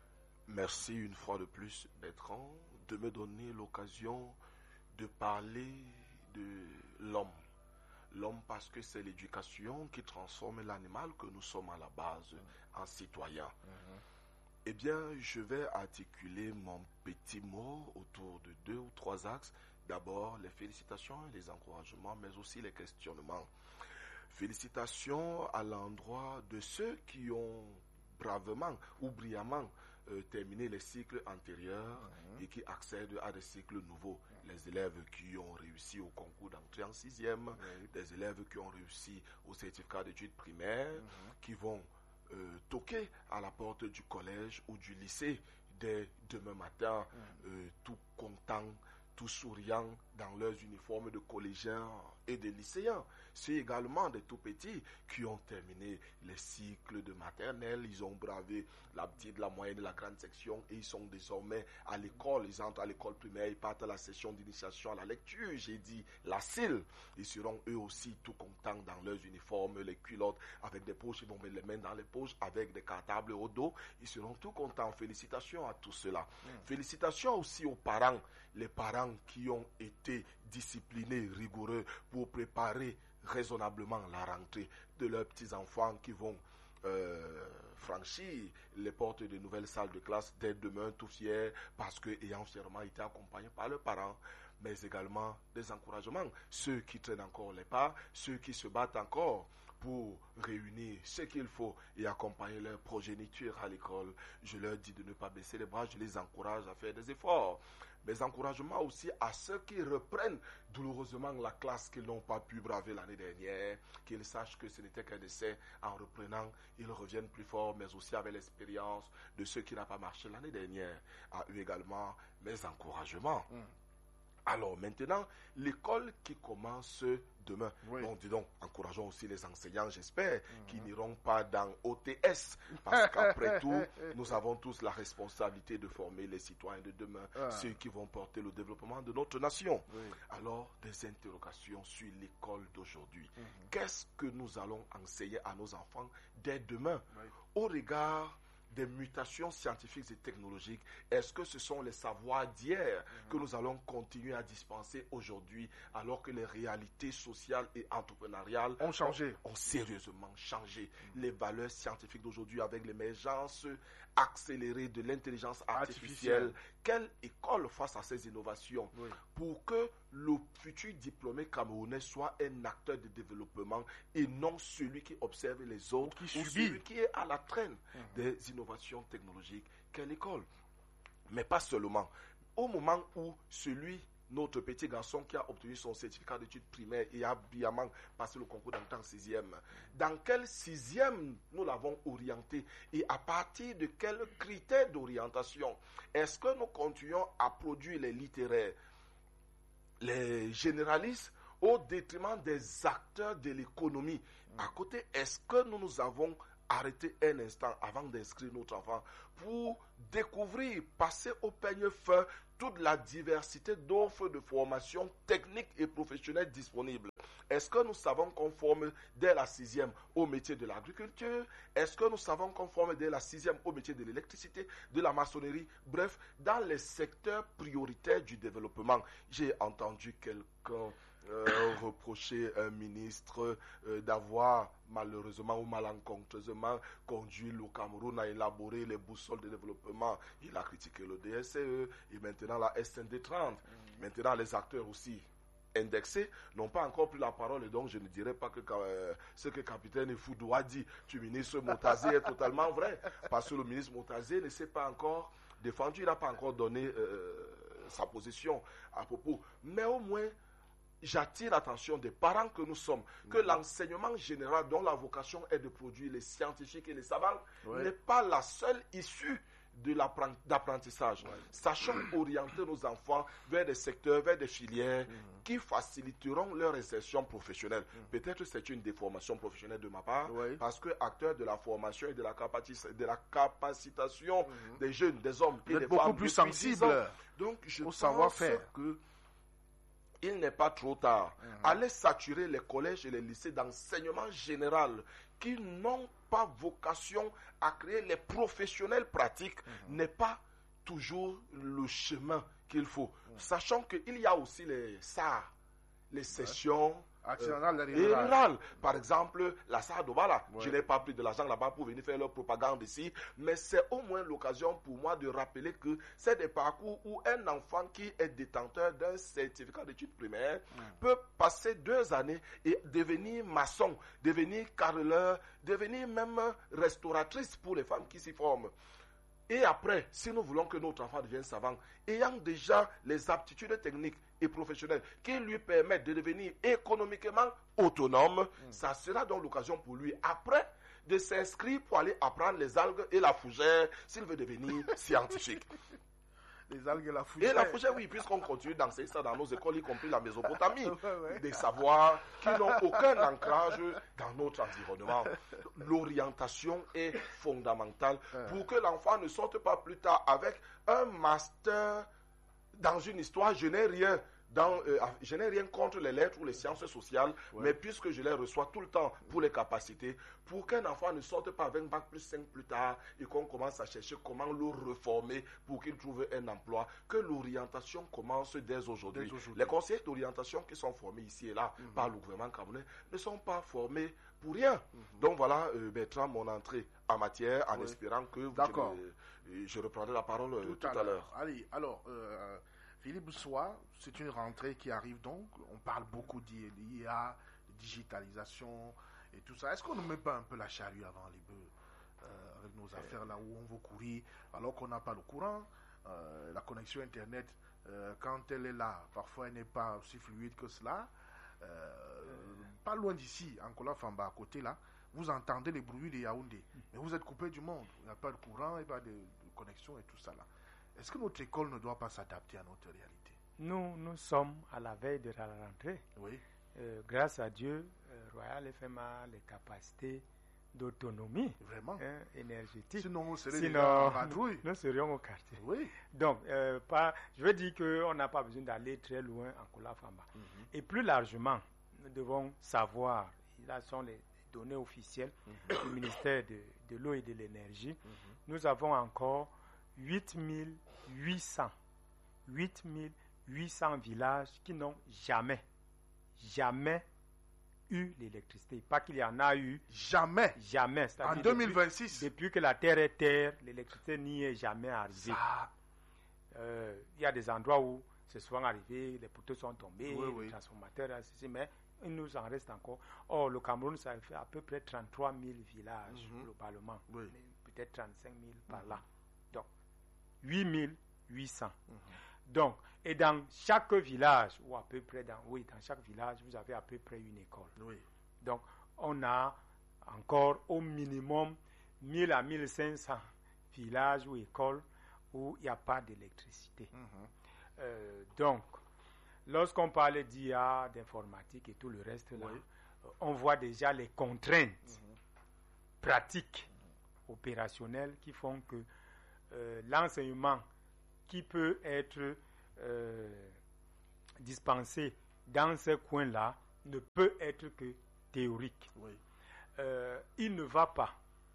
Merci une fois de plus, Bertrand, de me donner l'occasion de parler de l'homme. L'homme parce que c'est l'éducation qui transforme l'animal que nous sommes à la base en citoyen. Mm-hmm. Eh bien, je vais articuler mon petit mot autour de deux ou trois axes. D'abord, les félicitations et les encouragements, mais aussi les questionnements. Félicitations à l'endroit de ceux qui ont bravement ou brillamment euh, terminé les cycles antérieurs mmh. et qui accèdent à des cycles nouveaux. Mmh. Les élèves qui ont réussi au concours d'entrée en sixième, mmh. des élèves qui ont réussi au certificat d'études primaires, mmh. qui vont euh, toquer à la porte du collège ou du lycée dès demain matin, mmh. euh, tout content, tout souriant dans leurs uniformes de collégiens et de lycéens. C'est également des tout petits qui ont terminé les cycles de maternelle. Ils ont bravé la petite, la moyenne et la grande section et ils sont désormais à l'école. Ils entrent à l'école primaire, ils partent à la session d'initiation à la lecture. J'ai dit la C I L. Ils seront eux aussi tout contents dans leurs uniformes, les culottes avec des poches. Ils vont mettre les mains dans les poches avec des cartables au dos. Ils seront tout contents. Félicitations à tous ceux-là. Mmh. Félicitations aussi aux parents. Les parents qui ont été disciplinés, rigoureux pour préparer raisonnablement la rentrée de leurs petits-enfants qui vont euh, franchir les portes de nouvelles salles de classe dès demain tout fiers parce que ayant fièrement été accompagnés par leurs parents, mais également des encouragements. Ceux qui traînent encore les pas, ceux qui se battent encore pour réunir ce qu'il faut et accompagner leur progéniture à l'école. Je leur dis de ne pas baisser les bras, je les encourage à faire des efforts. Mes encouragements aussi à ceux qui reprennent douloureusement la classe qu'ils n'ont pas pu braver l'année dernière, qu'ils sachent que ce n'était qu'un essai. En reprenant, ils reviennent plus forts, mais aussi avec l'expérience de ceux qui n'ont pas marché l'année dernière. À eux également, mes encouragements. Mm. Alors maintenant, l'école qui commence demain. Oui. Bon, dis donc, encourageons aussi les enseignants, j'espère, mmh. qui n'iront pas dans O T S. Parce qu'après tout, nous avons tous la responsabilité de former les citoyens de demain, ah. ceux qui vont porter le développement de notre nation. Oui. Alors, des interrogations sur l'école d'aujourd'hui. Mmh. Qu'est-ce que nous allons enseigner à nos enfants dès demain, oui. au regard des mutations scientifiques et technologiques? Est-ce que ce sont les savoirs d'hier mmh. que nous allons continuer à dispenser aujourd'hui alors que les réalités sociales et entrepreneuriales ont changé, ont, ont sérieusement changé? Mmh. Les valeurs scientifiques d'aujourd'hui avec l'émergence accélérée de l'intelligence artificielle. artificielle. Quelle école face à ces innovations oui. pour que le futur diplômé camerounais soit un acteur de développement et non celui qui observe les autres qui ou subit. celui qui est à la traîne mmh. des innovations technologiques? Quelle école? Mais pas seulement. Au moment où celui, notre petit garçon qui a obtenu son certificat d'études primaires et a brillamment passé le concours d'entrée en sixième, dans quel sixième nous l'avons orienté et à partir de quels critères d'orientation? Est-ce que nous continuons à produire les littéraires, les généralistes au détriment des acteurs de l'économie? À côté, est-ce que nous nous avons arrêter un instant avant d'inscrire notre enfant pour découvrir, passer au peigne fin toute la diversité d'offres de formation technique et professionnelle disponibles. Est-ce que nous savons qu'on forme dès la sixième au métier de l'agriculture? Est-ce que nous savons qu'on forme dès la sixième au métier de l'électricité, de la maçonnerie? Bref, dans les secteurs prioritaires du développement. J'ai entendu quelqu'un euh, reprocher un ministre euh, d'avoir malheureusement ou malencontreusement conduit le Cameroun à élaborer les boussoles de développement. Il a critiqué le D S C E et maintenant la S N D trente. Mmh. Maintenant les acteurs aussi indexés n'ont pas encore pris la parole et donc je ne dirais pas que euh, ce que capitaine Foudou a dit du ministre Motazé est totalement vrai, parce que le ministre Motazé ne s'est pas encore défendu, il n'a pas encore donné euh, sa position à propos, mais au moins j'attire l'attention des parents que nous sommes, que mmh. l'enseignement général dont la vocation est de produire les scientifiques et les savants ouais. n'est pas la seule issue de l'apprentissage. Ouais. Sachons orienter nos enfants vers des secteurs, vers des filières mmh. qui faciliteront leur insertion professionnelle. Mmh. Peut-être c'est une déformation professionnelle de ma part, ouais. parce que acteur de la formation et de la, capaci- de la capacitation mmh. des jeunes, des hommes et des beaucoup femmes plus sensible donc je au pense savoir-faire. que il n'est pas trop tard. Mmh. Allez saturer les collèges et les lycées d'enseignement général qui n'ont pas vocation à créer les professionnels pratiques mmh. n'est pas toujours le chemin qu'il faut. Mmh. Sachant qu'il y a aussi les S A R, les sessions actionnelles euh, et rurales. Par exemple, la S A R d'Obala. Ouais. Je n'ai pas pris de l'argent là-bas pour venir faire leur propagande ici, mais c'est au moins l'occasion pour moi de rappeler que c'est des parcours où un enfant qui est détenteur d'un certificat d'études primaires mmh. peut passer deux années et devenir maçon, devenir carreleur, devenir même restauratrice pour les femmes qui s'y forment. Et après, si nous voulons que notre enfant devienne savant, ayant déjà les aptitudes techniques et professionnelles qui lui permettent de devenir économiquement autonome, mmh. ça sera donc l'occasion pour lui, après, de s'inscrire pour aller apprendre les algues et la fougère s'il veut devenir scientifique. Les algues et la fougère. Et la fougère, oui, puisqu'on continue d'enseigner ça dans nos écoles, y compris la Mésopotamie. Ouais, ouais. Des savoirs qui n'ont aucun ancrage dans notre environnement. L'orientation est fondamentale pour que l'enfant ne sorte pas plus tard avec un master dans une histoire. Je n'ai rien. Dans, euh, je n'ai rien contre les lettres ou les sciences sociales, ouais. mais puisque je les reçois tout le temps pour les capacités, pour qu'un enfant ne sorte pas avec bac plus cinq plus tard et qu'on commence à chercher comment le reformer pour qu'il trouve un emploi, que l'orientation commence dès aujourd'hui. Dès aujourd'hui. Les conseillers d'orientation qui sont formés ici et là mm-hmm. par le gouvernement camerounais ne sont pas formés pour rien. Mm-hmm. Donc voilà, euh, Bertrand, mon entrée en matière, en oui. espérant que vous, je, je reprendrai la parole tout, tout à, à l'heure. Allez, alors... Euh, Philippe Soir, c'est une rentrée qui arrive donc, on parle beaucoup d'I A, de digitalisation et tout ça. Est-ce qu'on ne met pas un peu la charrue avant les bœufs euh, avec nos affaires là où on veut courir alors qu'on n'a pas le courant, euh, la connexion Internet, euh, quand elle est là, parfois elle n'est pas aussi fluide que cela. Euh, pas loin d'ici, en Kola Famba, à côté là, vous entendez les bruits de Yaoundé, mais vous êtes coupé du monde, il n'y a pas de courant, il n'y a pas de, de connexion et tout ça là. Est-ce que notre école ne doit pas s'adapter à notre réalité? Nous, nous sommes à la veille de la rentrée. Oui. Euh, grâce à Dieu, euh, Royal F M a les capacités d'autonomie Vraiment hein, énergétique. Sinon, on serait Sinon, en nous, nous serions au quartier. Oui. Donc, euh, pas, je veux dire qu'on n'a pas besoin d'aller très loin en Kola Famba. Mm-hmm. Et plus largement, nous devons savoir, là sont les données officielles mm-hmm. du ministère de, de l'eau et de l'énergie. Mm-hmm. Nous avons encore huit mille huit cents villages qui n'ont jamais, jamais eu l'électricité. Pas qu'il y en a eu. Jamais. Jamais. En deux mille vingt-six. Depuis, depuis que la Terre est terre, l'électricité n'y est jamais arrivée. Il euh, y a des endroits où c'est souvent arrivé, les poteaux sont tombés, oui, oui. les transformateurs, ceci, mais il nous en reste encore. Or, le Cameroun, ça fait à peu près trente-trois mille villages mm-hmm. globalement. Oui. Peut-être trente-cinq mille par là. Donc, huit mille huit cents. Mm-hmm. Donc, et dans chaque village, ou à peu près dans, oui, dans chaque village, vous avez à peu près une école. Oui. Donc, on a encore au minimum mille à mille cinq cents villages ou écoles où il n'y a pas d'électricité. Mm-hmm. Euh, donc, lorsqu'on parle d'I A, d'informatique et tout le reste, là, oui. on voit déjà les contraintes. Mm-hmm. pratiques opérationnelles qui font que euh, l'enseignement qui peut être euh, dispensé dans ces coins-là ne peut être que théorique. Oui. Euh, il ne va pas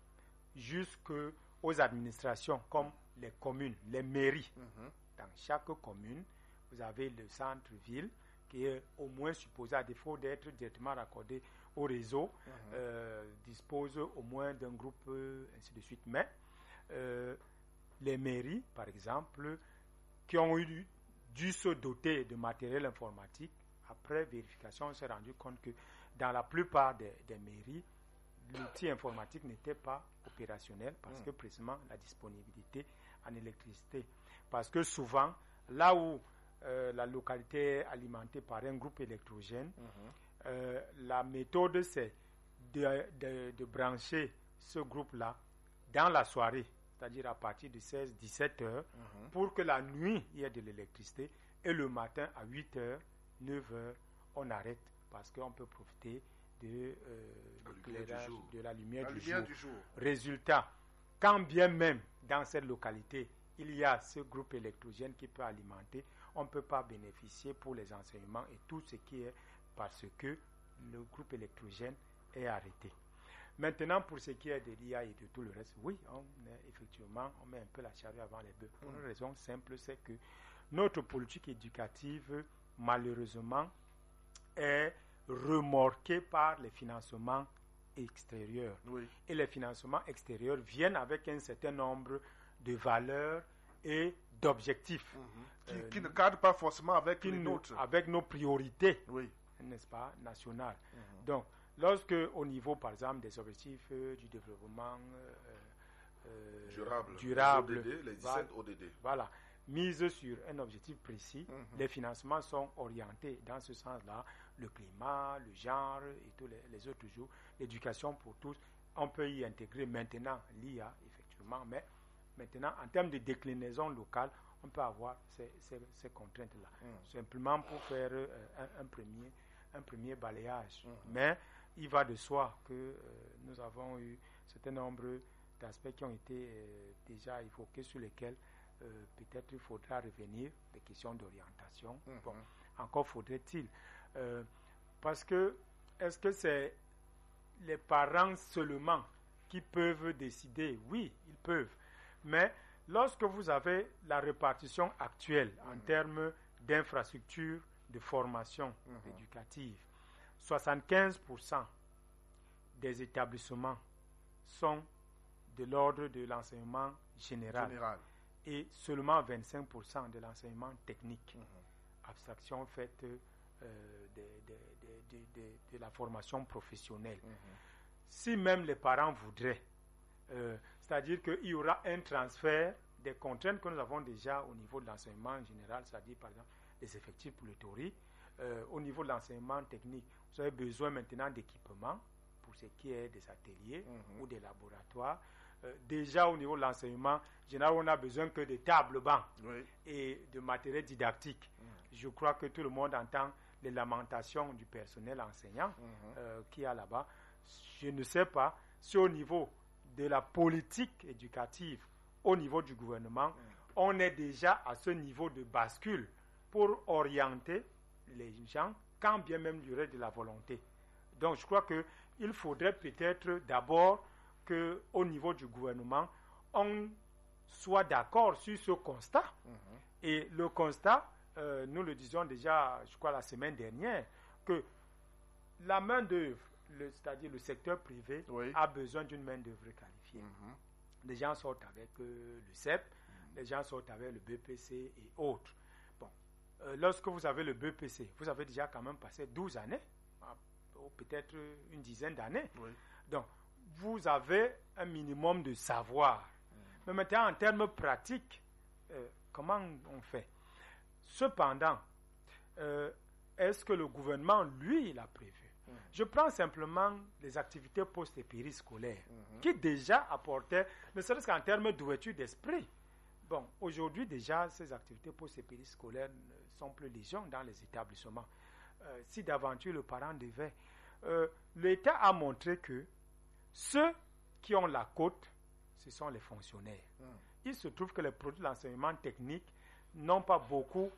jusqu'aux administrations comme les communes, les mairies. Mhm. Dans chaque commune, vous avez le centre-ville qui est au moins supposé, à défaut d'être directement raccordé au réseau, Mhm. euh, dispose au moins d'un groupe, euh, ainsi de suite. Mais euh, les mairies, par exemple, qui ont eu, dû se doter de matériel informatique, après vérification, on s'est rendu compte que dans la plupart des, des mairies, l'outil informatique n'était pas opérationnel parce Mm. que précisément la disponibilité en électricité. Parce que souvent, là où euh, la localité est alimentée par un groupe électrogène, Mhm. euh, la méthode c'est de, de, de brancher ce groupe-là dans la soirée, c'est-à-dire à partir de seize à dix-sept heures, Mhm. pour que la nuit, il y ait de l'électricité, et le matin à huit heures, neuf heures, on arrête parce qu'on peut profiter de, euh, La de lumière du l'éclairage, jour. de la lumière, La du, lumière jour. du jour. Résultat, quand bien même dans cette localité, il y a ce groupe électrogène qui peut alimenter, on ne peut pas bénéficier pour les enseignements et tout ce qui est parce que le groupe électrogène est arrêté. Maintenant, pour ce qui est de l'I A et de tout le reste, oui, on est, effectivement, on met un peu la charrue avant les bœufs. Pour une raison simple, c'est que notre politique éducative, malheureusement, est remorquée par les financements extérieurs. Oui. Et les financements extérieurs viennent avec un certain nombre de valeurs et d'objectifs, Mhm. Qui, Euh, qui ne cadre pas forcément avec qui les nous- nôtres. avec nos priorités, Oui. n'est-ce pas, nationales. Mhm. Donc, lorsque au niveau, par exemple, des objectifs euh, du développement euh, euh, Durable. durable, Les O D D, les voilà, dix-sept O D D. voilà, mise sur un objectif précis, Mhm. les financements sont orientés dans ce sens-là, le climat, le genre et tous les, les autres jours, l'éducation pour tous, on peut y intégrer maintenant l'I A, effectivement, mais maintenant, en termes de déclinaison locale, on peut avoir ces, ces, ces contraintes-là. Mm. Simplement pour faire euh, un, un premier, un premier balayage. Mhm. Mais il va de soi que euh, nous avons eu un certain nombre d'aspects qui ont été euh, déjà évoqués sur lesquels euh, peut-être il faudra revenir, des questions d'orientation. Mhm. Bon, encore faudrait-il. Euh, parce que, est-ce que c'est les parents seulement qui peuvent décider? Oui, ils peuvent. Mais lorsque vous avez la répartition actuelle en Mhm. termes d'infrastructures de formation Mhm. éducative, soixante-quinze pour cent des établissements sont de l'ordre de l'enseignement général Général. et seulement vingt-cinq pour cent de l'enseignement technique. Mhm. Abstraction faite euh, de, de- de- de- de- de la formation professionnelle. Mhm. Si même les parents voudraient, euh, c'est-à-dire qu'il y aura un transfert des contraintes que nous avons déjà au niveau de l'enseignement général, c'est-à-dire par exemple les effectifs pour le théorie, euh, au niveau de l'enseignement technique, vous avez besoin maintenant d'équipements pour ce qui est des ateliers Mhm. ou des laboratoires. Euh, déjà au niveau de l'enseignement général, on a besoin que de tables bancs Oui. et de matériel didactique. Mhm. Je crois que tout le monde entend les lamentations du personnel enseignant Mhm. euh, qui est là-bas. Je ne sais pas si au niveau de la politique éducative, au niveau du gouvernement, on est déjà à ce niveau de bascule pour orienter les gens, quand bien même il y aurait de la volonté. Donc je crois qu'il faudrait peut-être d'abord qu'au niveau du gouvernement, on soit d'accord sur ce constat. Mhm. Et le constat, euh, nous le disions déjà, je crois, la semaine dernière, que la main-d'œuvre, le- c'est-à-dire le secteur privé, Oui. a besoin d'une main-d'œuvre qualifiée. Mhm. Les gens sortent avec euh, le C E P, les gens sortent avec le B P C et autres. Bon, euh, lorsque vous avez le B P C, vous avez déjà quand même passé douze années, ah, ou peut-être une dizaine d'années. Oui. Donc, vous avez un minimum de savoir. Mais maintenant, en termes pratiques, euh, comment on fait? Cependant, euh, est-ce que le gouvernement, lui, l'a prévu? Je prends simplement les activités post et périscolaires, Mhm. qui déjà apportaient, ne serait-ce qu'en termes d'ouverture d'esprit. Bon, aujourd'hui déjà, ces activités post et périscolaires ne sont plus légion dans les établissements. Euh, si d'aventure le parent devait... Euh, L'État a montré que ceux qui ont la cote, ce sont les fonctionnaires. Mm. Il se trouve que les produits de l'enseignement technique n'ont pas beaucoup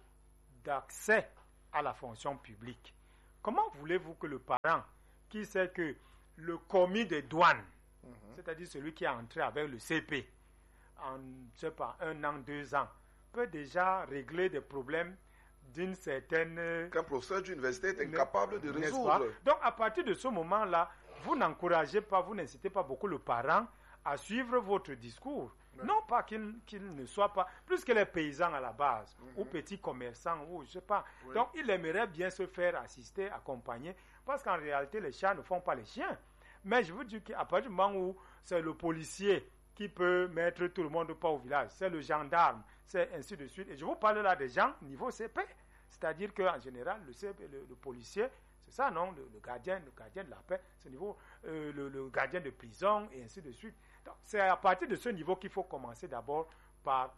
d'accès à la fonction publique. Comment voulez-vous que le parent, qui sait que le commis des douanes, mm-hmm. c'est-à-dire celui qui est entré avec le C P, en, je sais pas, un an, deux ans, peut déjà régler des problèmes d'une certaine... Qu'un professeur d'université est incapable de n'est-ce résoudre. pas? Donc, à partir de ce moment-là, vous n'encouragez pas, vous n'incitez pas beaucoup le parent à suivre votre discours. Ouais. Non pas qu'il, qu'il ne soit pas, plus que les paysans à la base, mm-hmm. ou petits commerçants, ou je sais pas. Oui. Donc, il aimerait bien se faire assister, accompagner, parce qu'en réalité, les chats ne font pas les chiens. Mais je vous dis qu'à partir du moment où c'est le policier qui peut mettre tout le monde pas au village, c'est le gendarme, c'est ainsi de suite. Et je vous parle là des gens niveau C P. C'est-à-dire qu'en général, le, C P, le, le policier, c'est ça, non? Le, le gardien, le gardien de la paix, c'est niveau, euh, le, le gardien de prison, et ainsi de suite. Donc, c'est à partir de ce niveau qu'il faut commencer d'abord par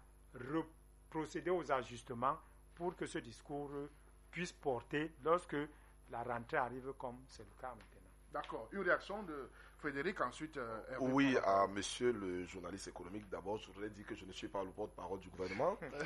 procéder aux ajustements pour que ce discours puisse porter lorsque la rentrée arrive comme c'est le cas maintenant. D'accord. Une réaction de Frédéric, ensuite... Euh, oui, à monsieur le journaliste économique, d'abord, je voudrais dire que je ne suis pas le porte-parole du gouvernement. il,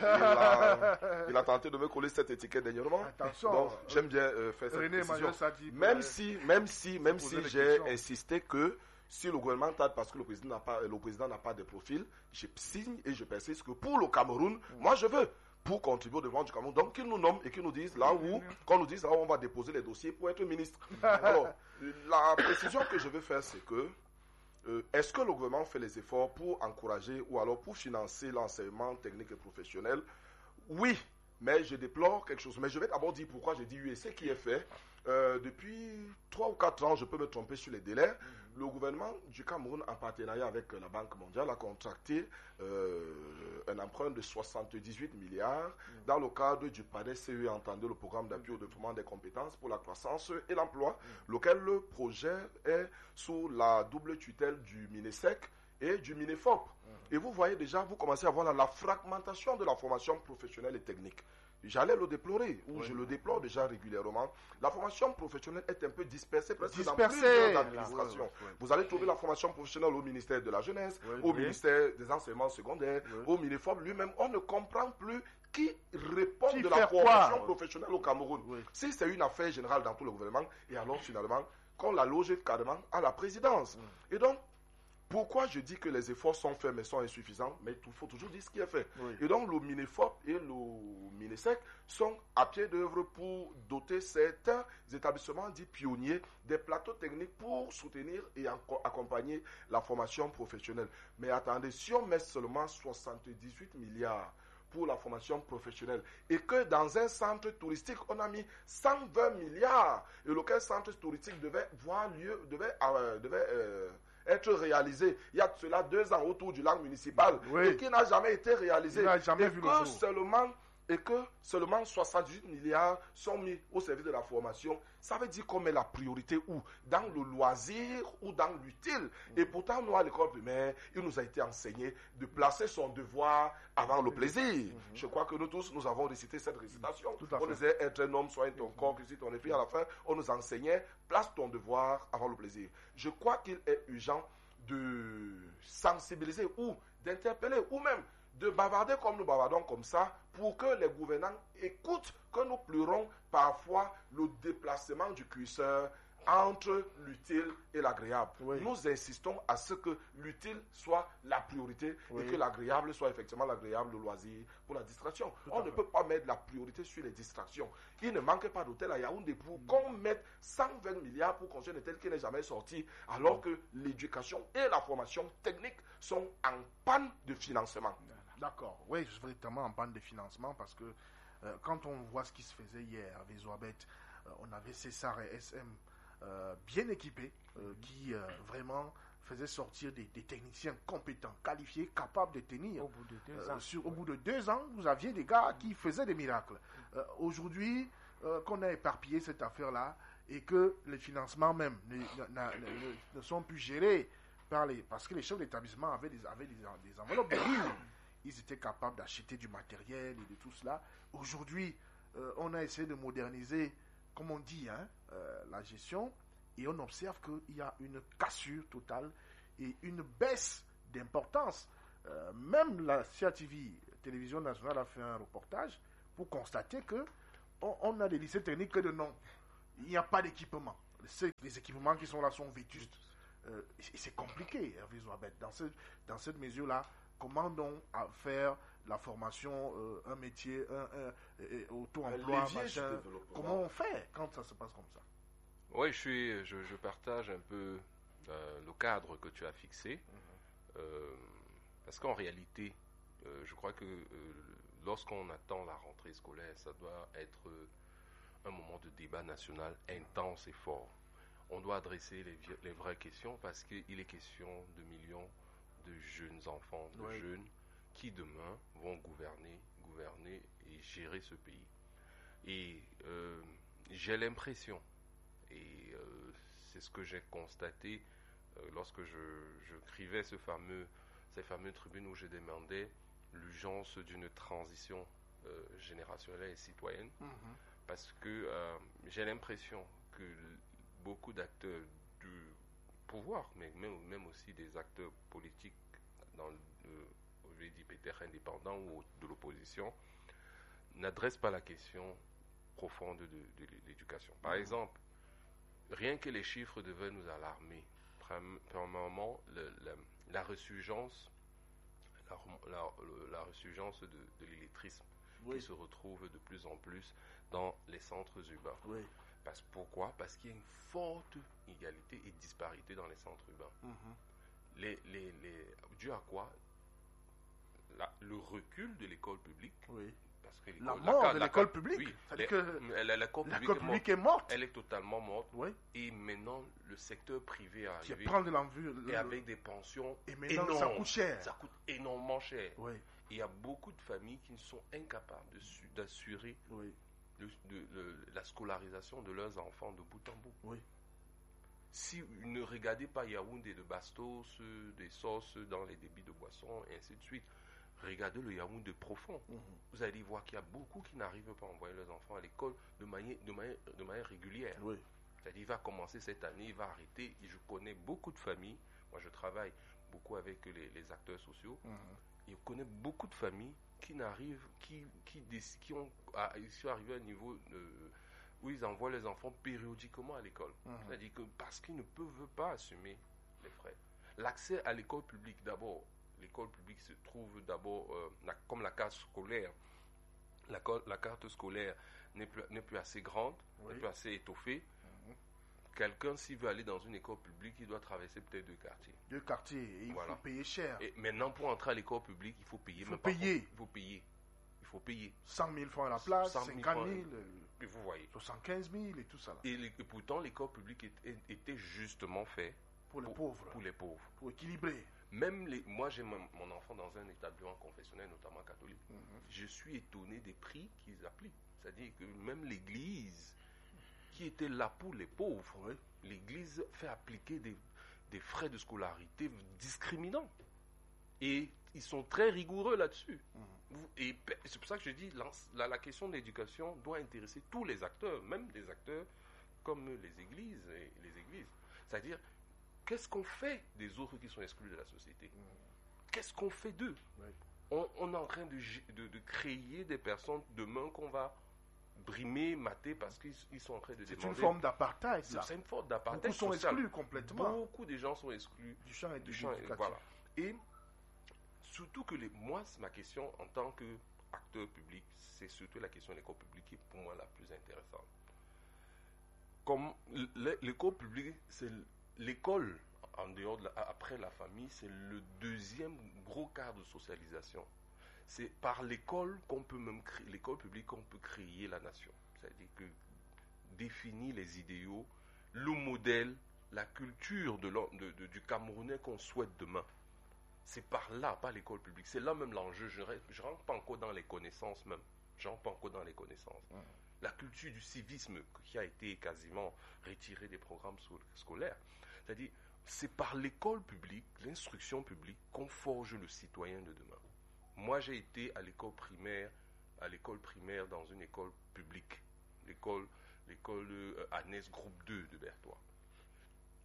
a, il a tenté de me coller cette étiquette dernièrement. Attention. Donc, j'aime bien euh, faire cette René précision. Sadi, même, si, même si, même si j'ai insisté que si le gouvernement tarde parce que le président n'a pas, le président n'a pas de profil, je signe et je persiste que pour le Cameroun, mmh. moi je veux. Pour contribuer au développement du Cameroun. Donc, qu'ils nous nomment et qu'ils nous disent là où, qu'on nous dise là où on va déposer les dossiers pour être ministre. Alors, la précision que je veux faire, c'est que, euh, est-ce que le gouvernement fait les efforts pour encourager ou alors pour financer l'enseignement technique et professionnel? Oui, mais je déplore quelque chose. Mais je vais d'abord dire pourquoi j'ai dit oui. Et ce qui est fait, euh, depuis trois ou quatre ans, je peux me tromper sur les délais, mm-hmm. le gouvernement du Cameroun, en partenariat avec la Banque mondiale, a contracté euh, un emprunt de soixante-dix-huit milliards mm-hmm. dans le cadre du P A D E C E, entendez le programme d'appui au développement des compétences pour la croissance et l'emploi, mm-hmm. lequel le projet est sous la double tutelle du MINESEC et du MINEFOP. Mm-hmm. Et vous voyez déjà, vous commencez à voir la, la fragmentation de la formation professionnelle et technique. J'allais le déplorer, ou oui. je le déplore déjà régulièrement. La formation professionnelle est un peu dispersée, presque dispersée. dans plusieurs administrations. Oui, oui. Vous allez trouver la formation professionnelle au ministère de la Jeunesse, oui, au oui. ministère des enseignements secondaires, oui. au MINEFOP lui-même. On ne comprend plus qui répond qui de la formation quoi? professionnelle au Cameroun. Oui. Si c'est une affaire générale dans tout le gouvernement, et alors finalement, qu'on la loge carrément à la présidence. Oui. Et donc, pourquoi je dis que les efforts sont faits mais sont insuffisants? Mais il faut toujours dire ce qui est fait. Oui. Et donc le MINEFOP et le MINESEC sont à pied d'œuvre pour doter certains établissements dits pionniers des plateaux techniques pour soutenir et accompagner la formation professionnelle. Mais attendez, si on met seulement soixante-dix-huit milliards pour la formation professionnelle et que dans un centre touristique on a mis cent vingt milliards et lequel centre touristique devait voir lieu, devait... Euh, devait euh, être réalisé il y a cela deux ans autour du lac municipal oui. et qui n'a jamais été réalisé. Il n'a jamais et vu que le jour. Seulement, et que seulement soixante-dix-huit milliards sont mis au service de la formation. Ça veut dire qu'on met la priorité où? Dans le loisir ou dans l'utile. Mmh. Et pourtant, nous, à l'école primaire, il nous a été enseigné de placer son devoir avant le plaisir. Mmh. Je crois que nous tous, nous avons récité cette récitation. On disait être un homme, sois ton corps, que si ton esprit à la fin, on nous enseignait, place ton devoir avant le plaisir. Je crois qu'il est urgent de sensibiliser ou d'interpeller ou même de bavarder comme nous bavardons comme ça pour que les gouvernants écoutent que nous pleurons parfois le déplacement du curseur entre l'utile et l'agréable. Oui. Nous insistons à ce que l'utile soit la priorité oui. et que l'agréable soit effectivement l'agréable, le loisir pour la distraction. Tout On ne fait. peut pas mettre la priorité sur les distractions. Il ne manque pas d'hôtel à Yaoundé pour mmh. qu'on mette cent vingt milliards pour construire un hôtel qui n'est jamais sorti, alors mmh. que l'éducation et la formation technique sont en panne de financement. D'accord, oui, véritablement en panne de financement parce que euh, quand on voit ce qui se faisait hier avec Zouabet, euh, on avait César et S M euh, bien équipés euh, mm-hmm. qui euh, vraiment faisaient sortir des, des techniciens compétents, qualifiés, capables de tenir. Au bout de deux euh, ans. Sur, au bout de deux ans, vous aviez des gars qui faisaient des miracles. Euh, aujourd'hui, euh, qu'on a éparpillé cette affaire-là et que les financements même ne, ne, ne, ne sont plus gérés par les, parce que les chefs d'établissement avaient des, avaient des, des enveloppes de livres. Ils étaient capables d'acheter du matériel et de tout cela. Aujourd'hui, euh, on a essayé de moderniser, comme on dit, hein, euh, la gestion, et on observe qu'il y a une cassure totale. et une baisse d'importance. Euh, même la C A T V, Télévision Nationale, a fait un reportage pour constater que on, on a des lycées techniques que de nom. Il n'y a pas d'équipement. Les, les équipements qui sont là sont vétustes. Euh, et c'est compliqué, Hervé Zouabet. Dans, ce, dans cette mesure-là, comment donc à faire la formation, euh, un métier, un, un, un auto-emploi, machin, comment on fait quand ça se passe comme ça? Oui, je, suis, je, je partage un peu euh, le cadre que tu as fixé. Mm-hmm. euh, parce qu'en réalité, euh, je crois que euh, lorsqu'on attend la rentrée scolaire, ça doit être euh, un moment de débat national intense et fort. On doit adresser les, les vraies questions parce qu'il est question de millions de jeunes enfants, de oui. jeunes qui demain vont gouverner, gouverner et gérer ce pays. Et euh, j'ai l'impression, et euh, c'est ce que j'ai constaté euh, lorsque je, je écrivais ce fameux, ces fameuses tribunes où je demandais l'urgence d'une transition euh, générationnelle et citoyenne, mm-hmm. parce que euh, j'ai l'impression que beaucoup d'acteurs du pouvoir, mais même, même aussi des acteurs politiques dans le, je vais dire peut-être indépendants ou de l'opposition, n'adressent pas la question profonde de, de, de l'éducation. Par mmh. exemple, rien que les chiffres devaient nous alarmer. Premièrement, le, la, la ressurgence, la, la, la ressurgence de, de l'illettrisme oui. qui se retrouve de plus en plus dans les centres urbains. Oui. Parce, pourquoi? Parce qu'il y a une forte inégalité et disparité dans les centres urbains. Mm-hmm. Les, les, les, dû à quoi? La, le recul de l'école publique. Oui. Parce que la mort la, de la, l'école la, publique. Oui, c'est-à-dire que l'école publique, est, morte. est morte. Elle est totalement morte. Oui. Et maintenant, le secteur privé a arrivé. Qui prend de l'envie. Et avec des pensions et maintenant, énormes. Ça coûte cher. Ça coûte énormément cher. Oui. Et il y a beaucoup de familles qui sont incapables de su, d'assurer oui. le, de, le, la scolarisation de leurs enfants de bout en bout. Oui. Si vous ne regardez pas Yaoundé de Bastos, des sauces dans les débits de boissons, et ainsi de suite, regardez le Yaoundé profond. Mm-hmm. Vous allez voir qu'il y a beaucoup qui n'arrivent pas à envoyer leurs enfants à l'école de manière, de manière, de manière régulière. Oui. C'est-à-dire, il va commencer cette année, il va arrêter. Et je connais beaucoup de familles. Moi, je travaille beaucoup avec les, les acteurs sociaux. Mm-hmm. Et je connais beaucoup de familles qui n'arrivent, qui, qui, qui, ont, à, qui sont arrivés à un niveau de, où ils envoient les enfants périodiquement à l'école. Mmh. C'est-à-dire que parce qu'ils ne peuvent pas assumer les frais. L'accès à l'école publique, d'abord, l'école publique se trouve d'abord, euh, la, comme la carte scolaire, la, la carte scolaire n'est plus, n'est plus assez grande, oui. n'est plus assez étoffée. Mmh. Quelqu'un, s'il veut aller dans une école publique, il doit traverser peut-être deux quartiers. Deux quartiers, et il voilà. faut payer cher. Et maintenant, pour entrer à l'école publique, il faut payer. Il faut payer. Contre, il faut payer. Il faut payer. cent mille francs à la place, cinquante mille, et vous voyez. soixante-quinze mille et tout ça. Là. Et, les, et pourtant, l'école publique était, était justement fait pour les pour, pauvres. Pour les pauvres. Pour équilibrer. Même les, moi, j'ai mon, mon enfant dans un établissement confessionnel, notamment catholique. Mm-hmm. Je suis étonné des prix qu'ils appliquent. C'est-à-dire que même l'Église, qui était là pour les pauvres, oui. l'Église fait appliquer des, des frais de scolarité discriminants. Et ils sont très rigoureux là-dessus. Mmh. Et c'est pour ça que je dis, la, la question de l'éducation doit intéresser tous les acteurs, même des acteurs comme les églises. Et les églises. C'est-à-dire, qu'est-ce qu'on fait des autres qui sont exclus de la société? Mmh. Qu'est-ce qu'on fait d'eux? Oui. on, on est en train de, de, de créer des personnes demain qu'on va brimer, mater, parce qu'ils ils sont en train de c'est demander... C'est une forme d'apartheid, là. C'est une forme d'apartheid Beaucoup sont social. exclus complètement. Beaucoup de gens sont exclus du champ et du champ. Et, voilà. Et surtout que les, moi, ma question en tant qu'acteur public, c'est surtout la question de l'école publique qui est pour moi la plus intéressante. Comme l'école publique, c'est l'école en dehors de la, après la famille, c'est le deuxième gros cadre de socialisation. C'est par l'école qu'on peut même créer, l'école publique qu'on peut créer la nation. C'est-à-dire que définir les idéaux, le modèle, la culture de de, de, du Camerounais qu'on souhaite demain. C'est par là, pas l'école publique. C'est là même l'enjeu. Je ne rentre pas encore dans les connaissances même. Je rentre pas encore dans les connaissances. Mmh. La culture du civisme qui a été quasiment retirée des programmes scolaires. C'est-à-dire, c'est par l'école publique, l'instruction publique, qu'on forge le citoyen de demain. Moi, j'ai été à l'école primaire, à l'école primaire dans une école publique, l'école, l'école euh, Agnès Groupe deux de Berthois.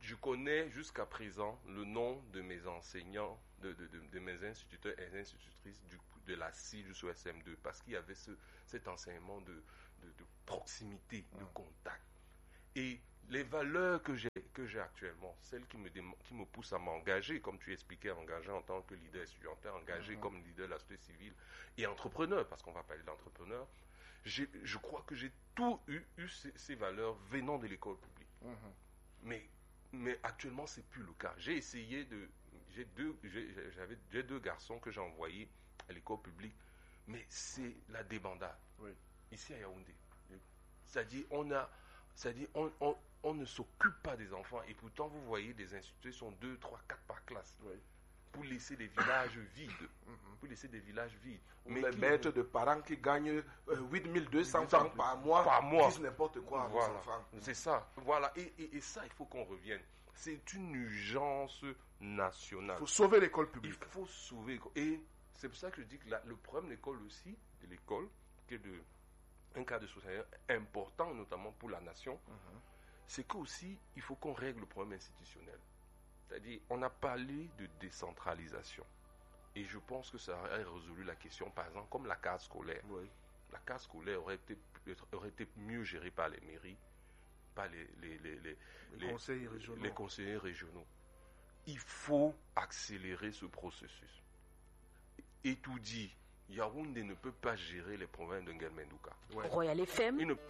je connais jusqu'à présent le nom de mes enseignants, de, de, de, de mes instituteurs et institutrices du, de la C I jusqu'au S M deux, parce qu'il y avait ce, cet enseignement de, de, de proximité, de contact. Et les valeurs que j'ai, que j'ai actuellement, celles qui me, qui me poussent à m'engager, comme tu expliquais, engagé en tant que leader étudiantin, engagé mm-hmm. comme leader de la société civile et entrepreneur, parce qu'on va parler d'entrepreneur, j'ai, je crois que j'ai tout eu, eu ces, ces valeurs venant de l'école publique. Mm-hmm. Mais, mais actuellement, ce n'est plus le cas. J'ai essayé de... J'ai deux, j'ai, j'avais, j'ai deux garçons que j'ai envoyés à l'école publique, mais c'est la débandade. Oui. Ici à Yaoundé. C'est-à-dire, on a... C'est-à-dire, on, on, on ne s'occupe pas des enfants. Et pourtant, vous voyez, des instituts sont deux, trois, quatre par classe. Oui. Pour laisser des villages vides. Mm-hmm. Pour laisser des villages vides. Mais les maîtres de parents qui gagnent euh, huit mille deux cents francs par mois, par mois, disent n'importe quoi à voilà. vos enfants. C'est ça. Voilà. Et, et, et ça, il faut qu'on revienne. C'est une urgence nationale. Il faut sauver l'école publique. Il faut sauver l'école. Et c'est pour ça que je dis que la, le problème de l'école aussi, de l'école, qui est de... un cas de société important, notamment pour la nation, mm-hmm. c'est qu'aussi, il faut qu'on règle le problème institutionnel. C'est-à-dire, on a parlé de décentralisation. Et je pense que ça aurait résolu la question, par exemple, comme la case scolaire. Oui. La case scolaire aurait été, aurait été mieux gérée par les mairies, par les, les, les, les, les, les, conseillers, régionaux. les conseillers régionaux. Il faut accélérer ce processus. Et tout dit, Yaoundé ne peut pas gérer les problèmes de Ngelmendouka. Ouais. Royal F M. Ne...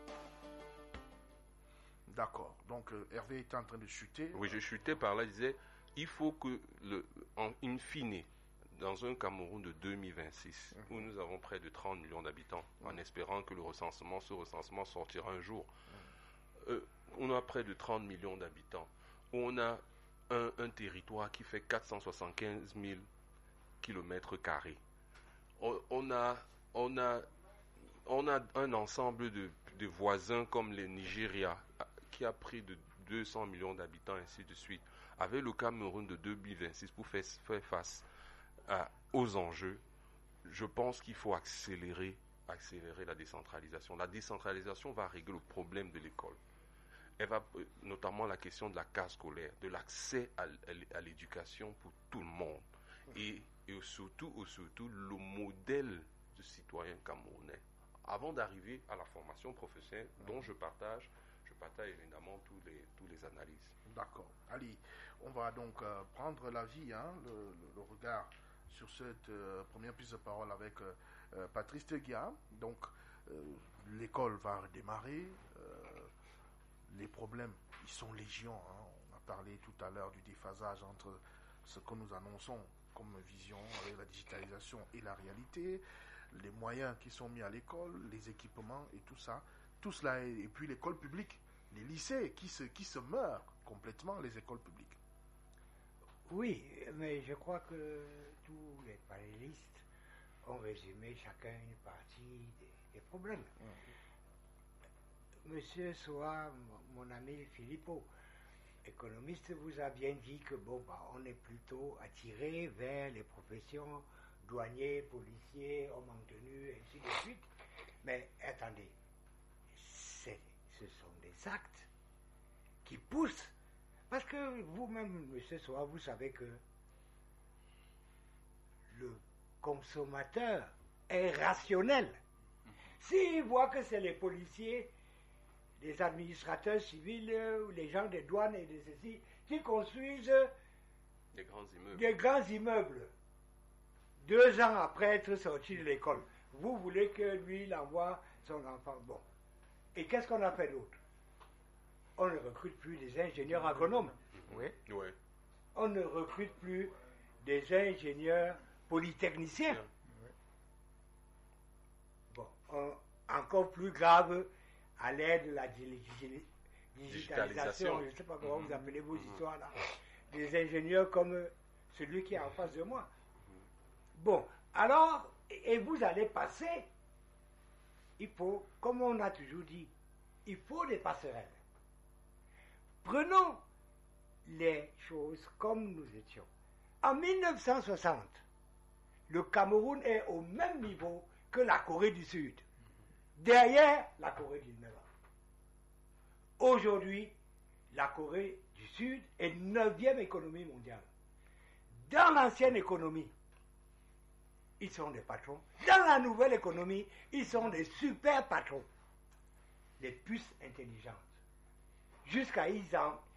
D'accord. Donc euh, Hervé était en train de chuter. Oui, je chutais par là. Je disais, il faut que, le, en in fine, dans un Cameroun de deux mille vingt-six, mmh. où nous avons près de trente millions d'habitants, mmh. en espérant que le recensement, ce recensement sortira un jour, mmh. euh, on a près de trente millions d'habitants. On a un, un territoire qui fait quatre cent soixante-quinze mille kilomètres carrés. On, on, a, on, a, on a un ensemble de, de voisins comme le Nigeria, qui a pris de deux cents millions d'habitants, ainsi de suite. Avec le Cameroun de deux mille vingt-six, pour faire, faire face à, aux enjeux, je pense qu'il faut accélérer, accélérer la décentralisation. La décentralisation va régler le problème de l'école. Elle va, notamment la question de la case scolaire, de l'accès à, à, à l'éducation pour tout le monde. Et, et surtout, surtout, le modèle de citoyen camerounais. Avant d'arriver à la formation professionnelle, dont je partage, je partage évidemment tous les, tous les analyses. D'accord. Allez, on va donc euh, prendre l'avis, hein, le, le, le regard sur cette euh, première prise de parole avec euh, Patrice Teguia. Donc, euh, l'école va redémarrer. Euh, les problèmes, ils sont légion. Hein. On a parlé tout à l'heure du déphasage entre ce que nous annonçons comme vision avec la digitalisation et la réalité, les moyens qui sont mis à l'école, les équipements et tout ça. Tout cela, et puis l'école publique, les lycées qui se, qui se meurent complètement, les écoles publiques. Oui, mais je crois que tous les panélistes ont résumé chacun une partie des, des problèmes. Mmh. Monsieur Soa, mon ami Philippot, économiste, vous a bien dit que bon, bah, on est plutôt attiré vers les professions douaniers, policiers, hommes en tenue, et ainsi de suite. Mais attendez, c'est, ce sont des actes qui poussent. Parce que vous-même, monsieur Soa, vous savez que le consommateur est rationnel. S'il voit que c'est les policiers, les administrateurs civils, ou les gens des douanes et de ceci, qui construisent des grands immeubles, des grands immeubles deux ans après être sorti de l'école, vous voulez que lui, il envoie son enfant. Bon. Et qu'est-ce qu'on a fait d'autre? On ne recrute plus des ingénieurs agronomes. Oui. Oui. On ne recrute plus des ingénieurs polytechniciens. Oui. Bon. On, encore plus grave, à l'aide de la digitalisation, digitalisation. Je ne sais pas comment mmh. vous appelez vos mmh. histoires là, des ingénieurs comme celui qui est en face de moi. Mmh. Bon, alors, et vous allez passer, il faut, comme on a toujours dit, il faut des passerelles. Prenons les choses comme nous étions. En mille neuf cent soixante, le Cameroun est au même niveau que la Corée du Sud, derrière la Corée du Nord. Aujourd'hui, la Corée du Sud est neuvième économie mondiale. Dans l'ancienne économie, ils sont des patrons. Dans la nouvelle économie, ils sont des super patrons. Des puces intelligentes. Jusqu'à ils, en,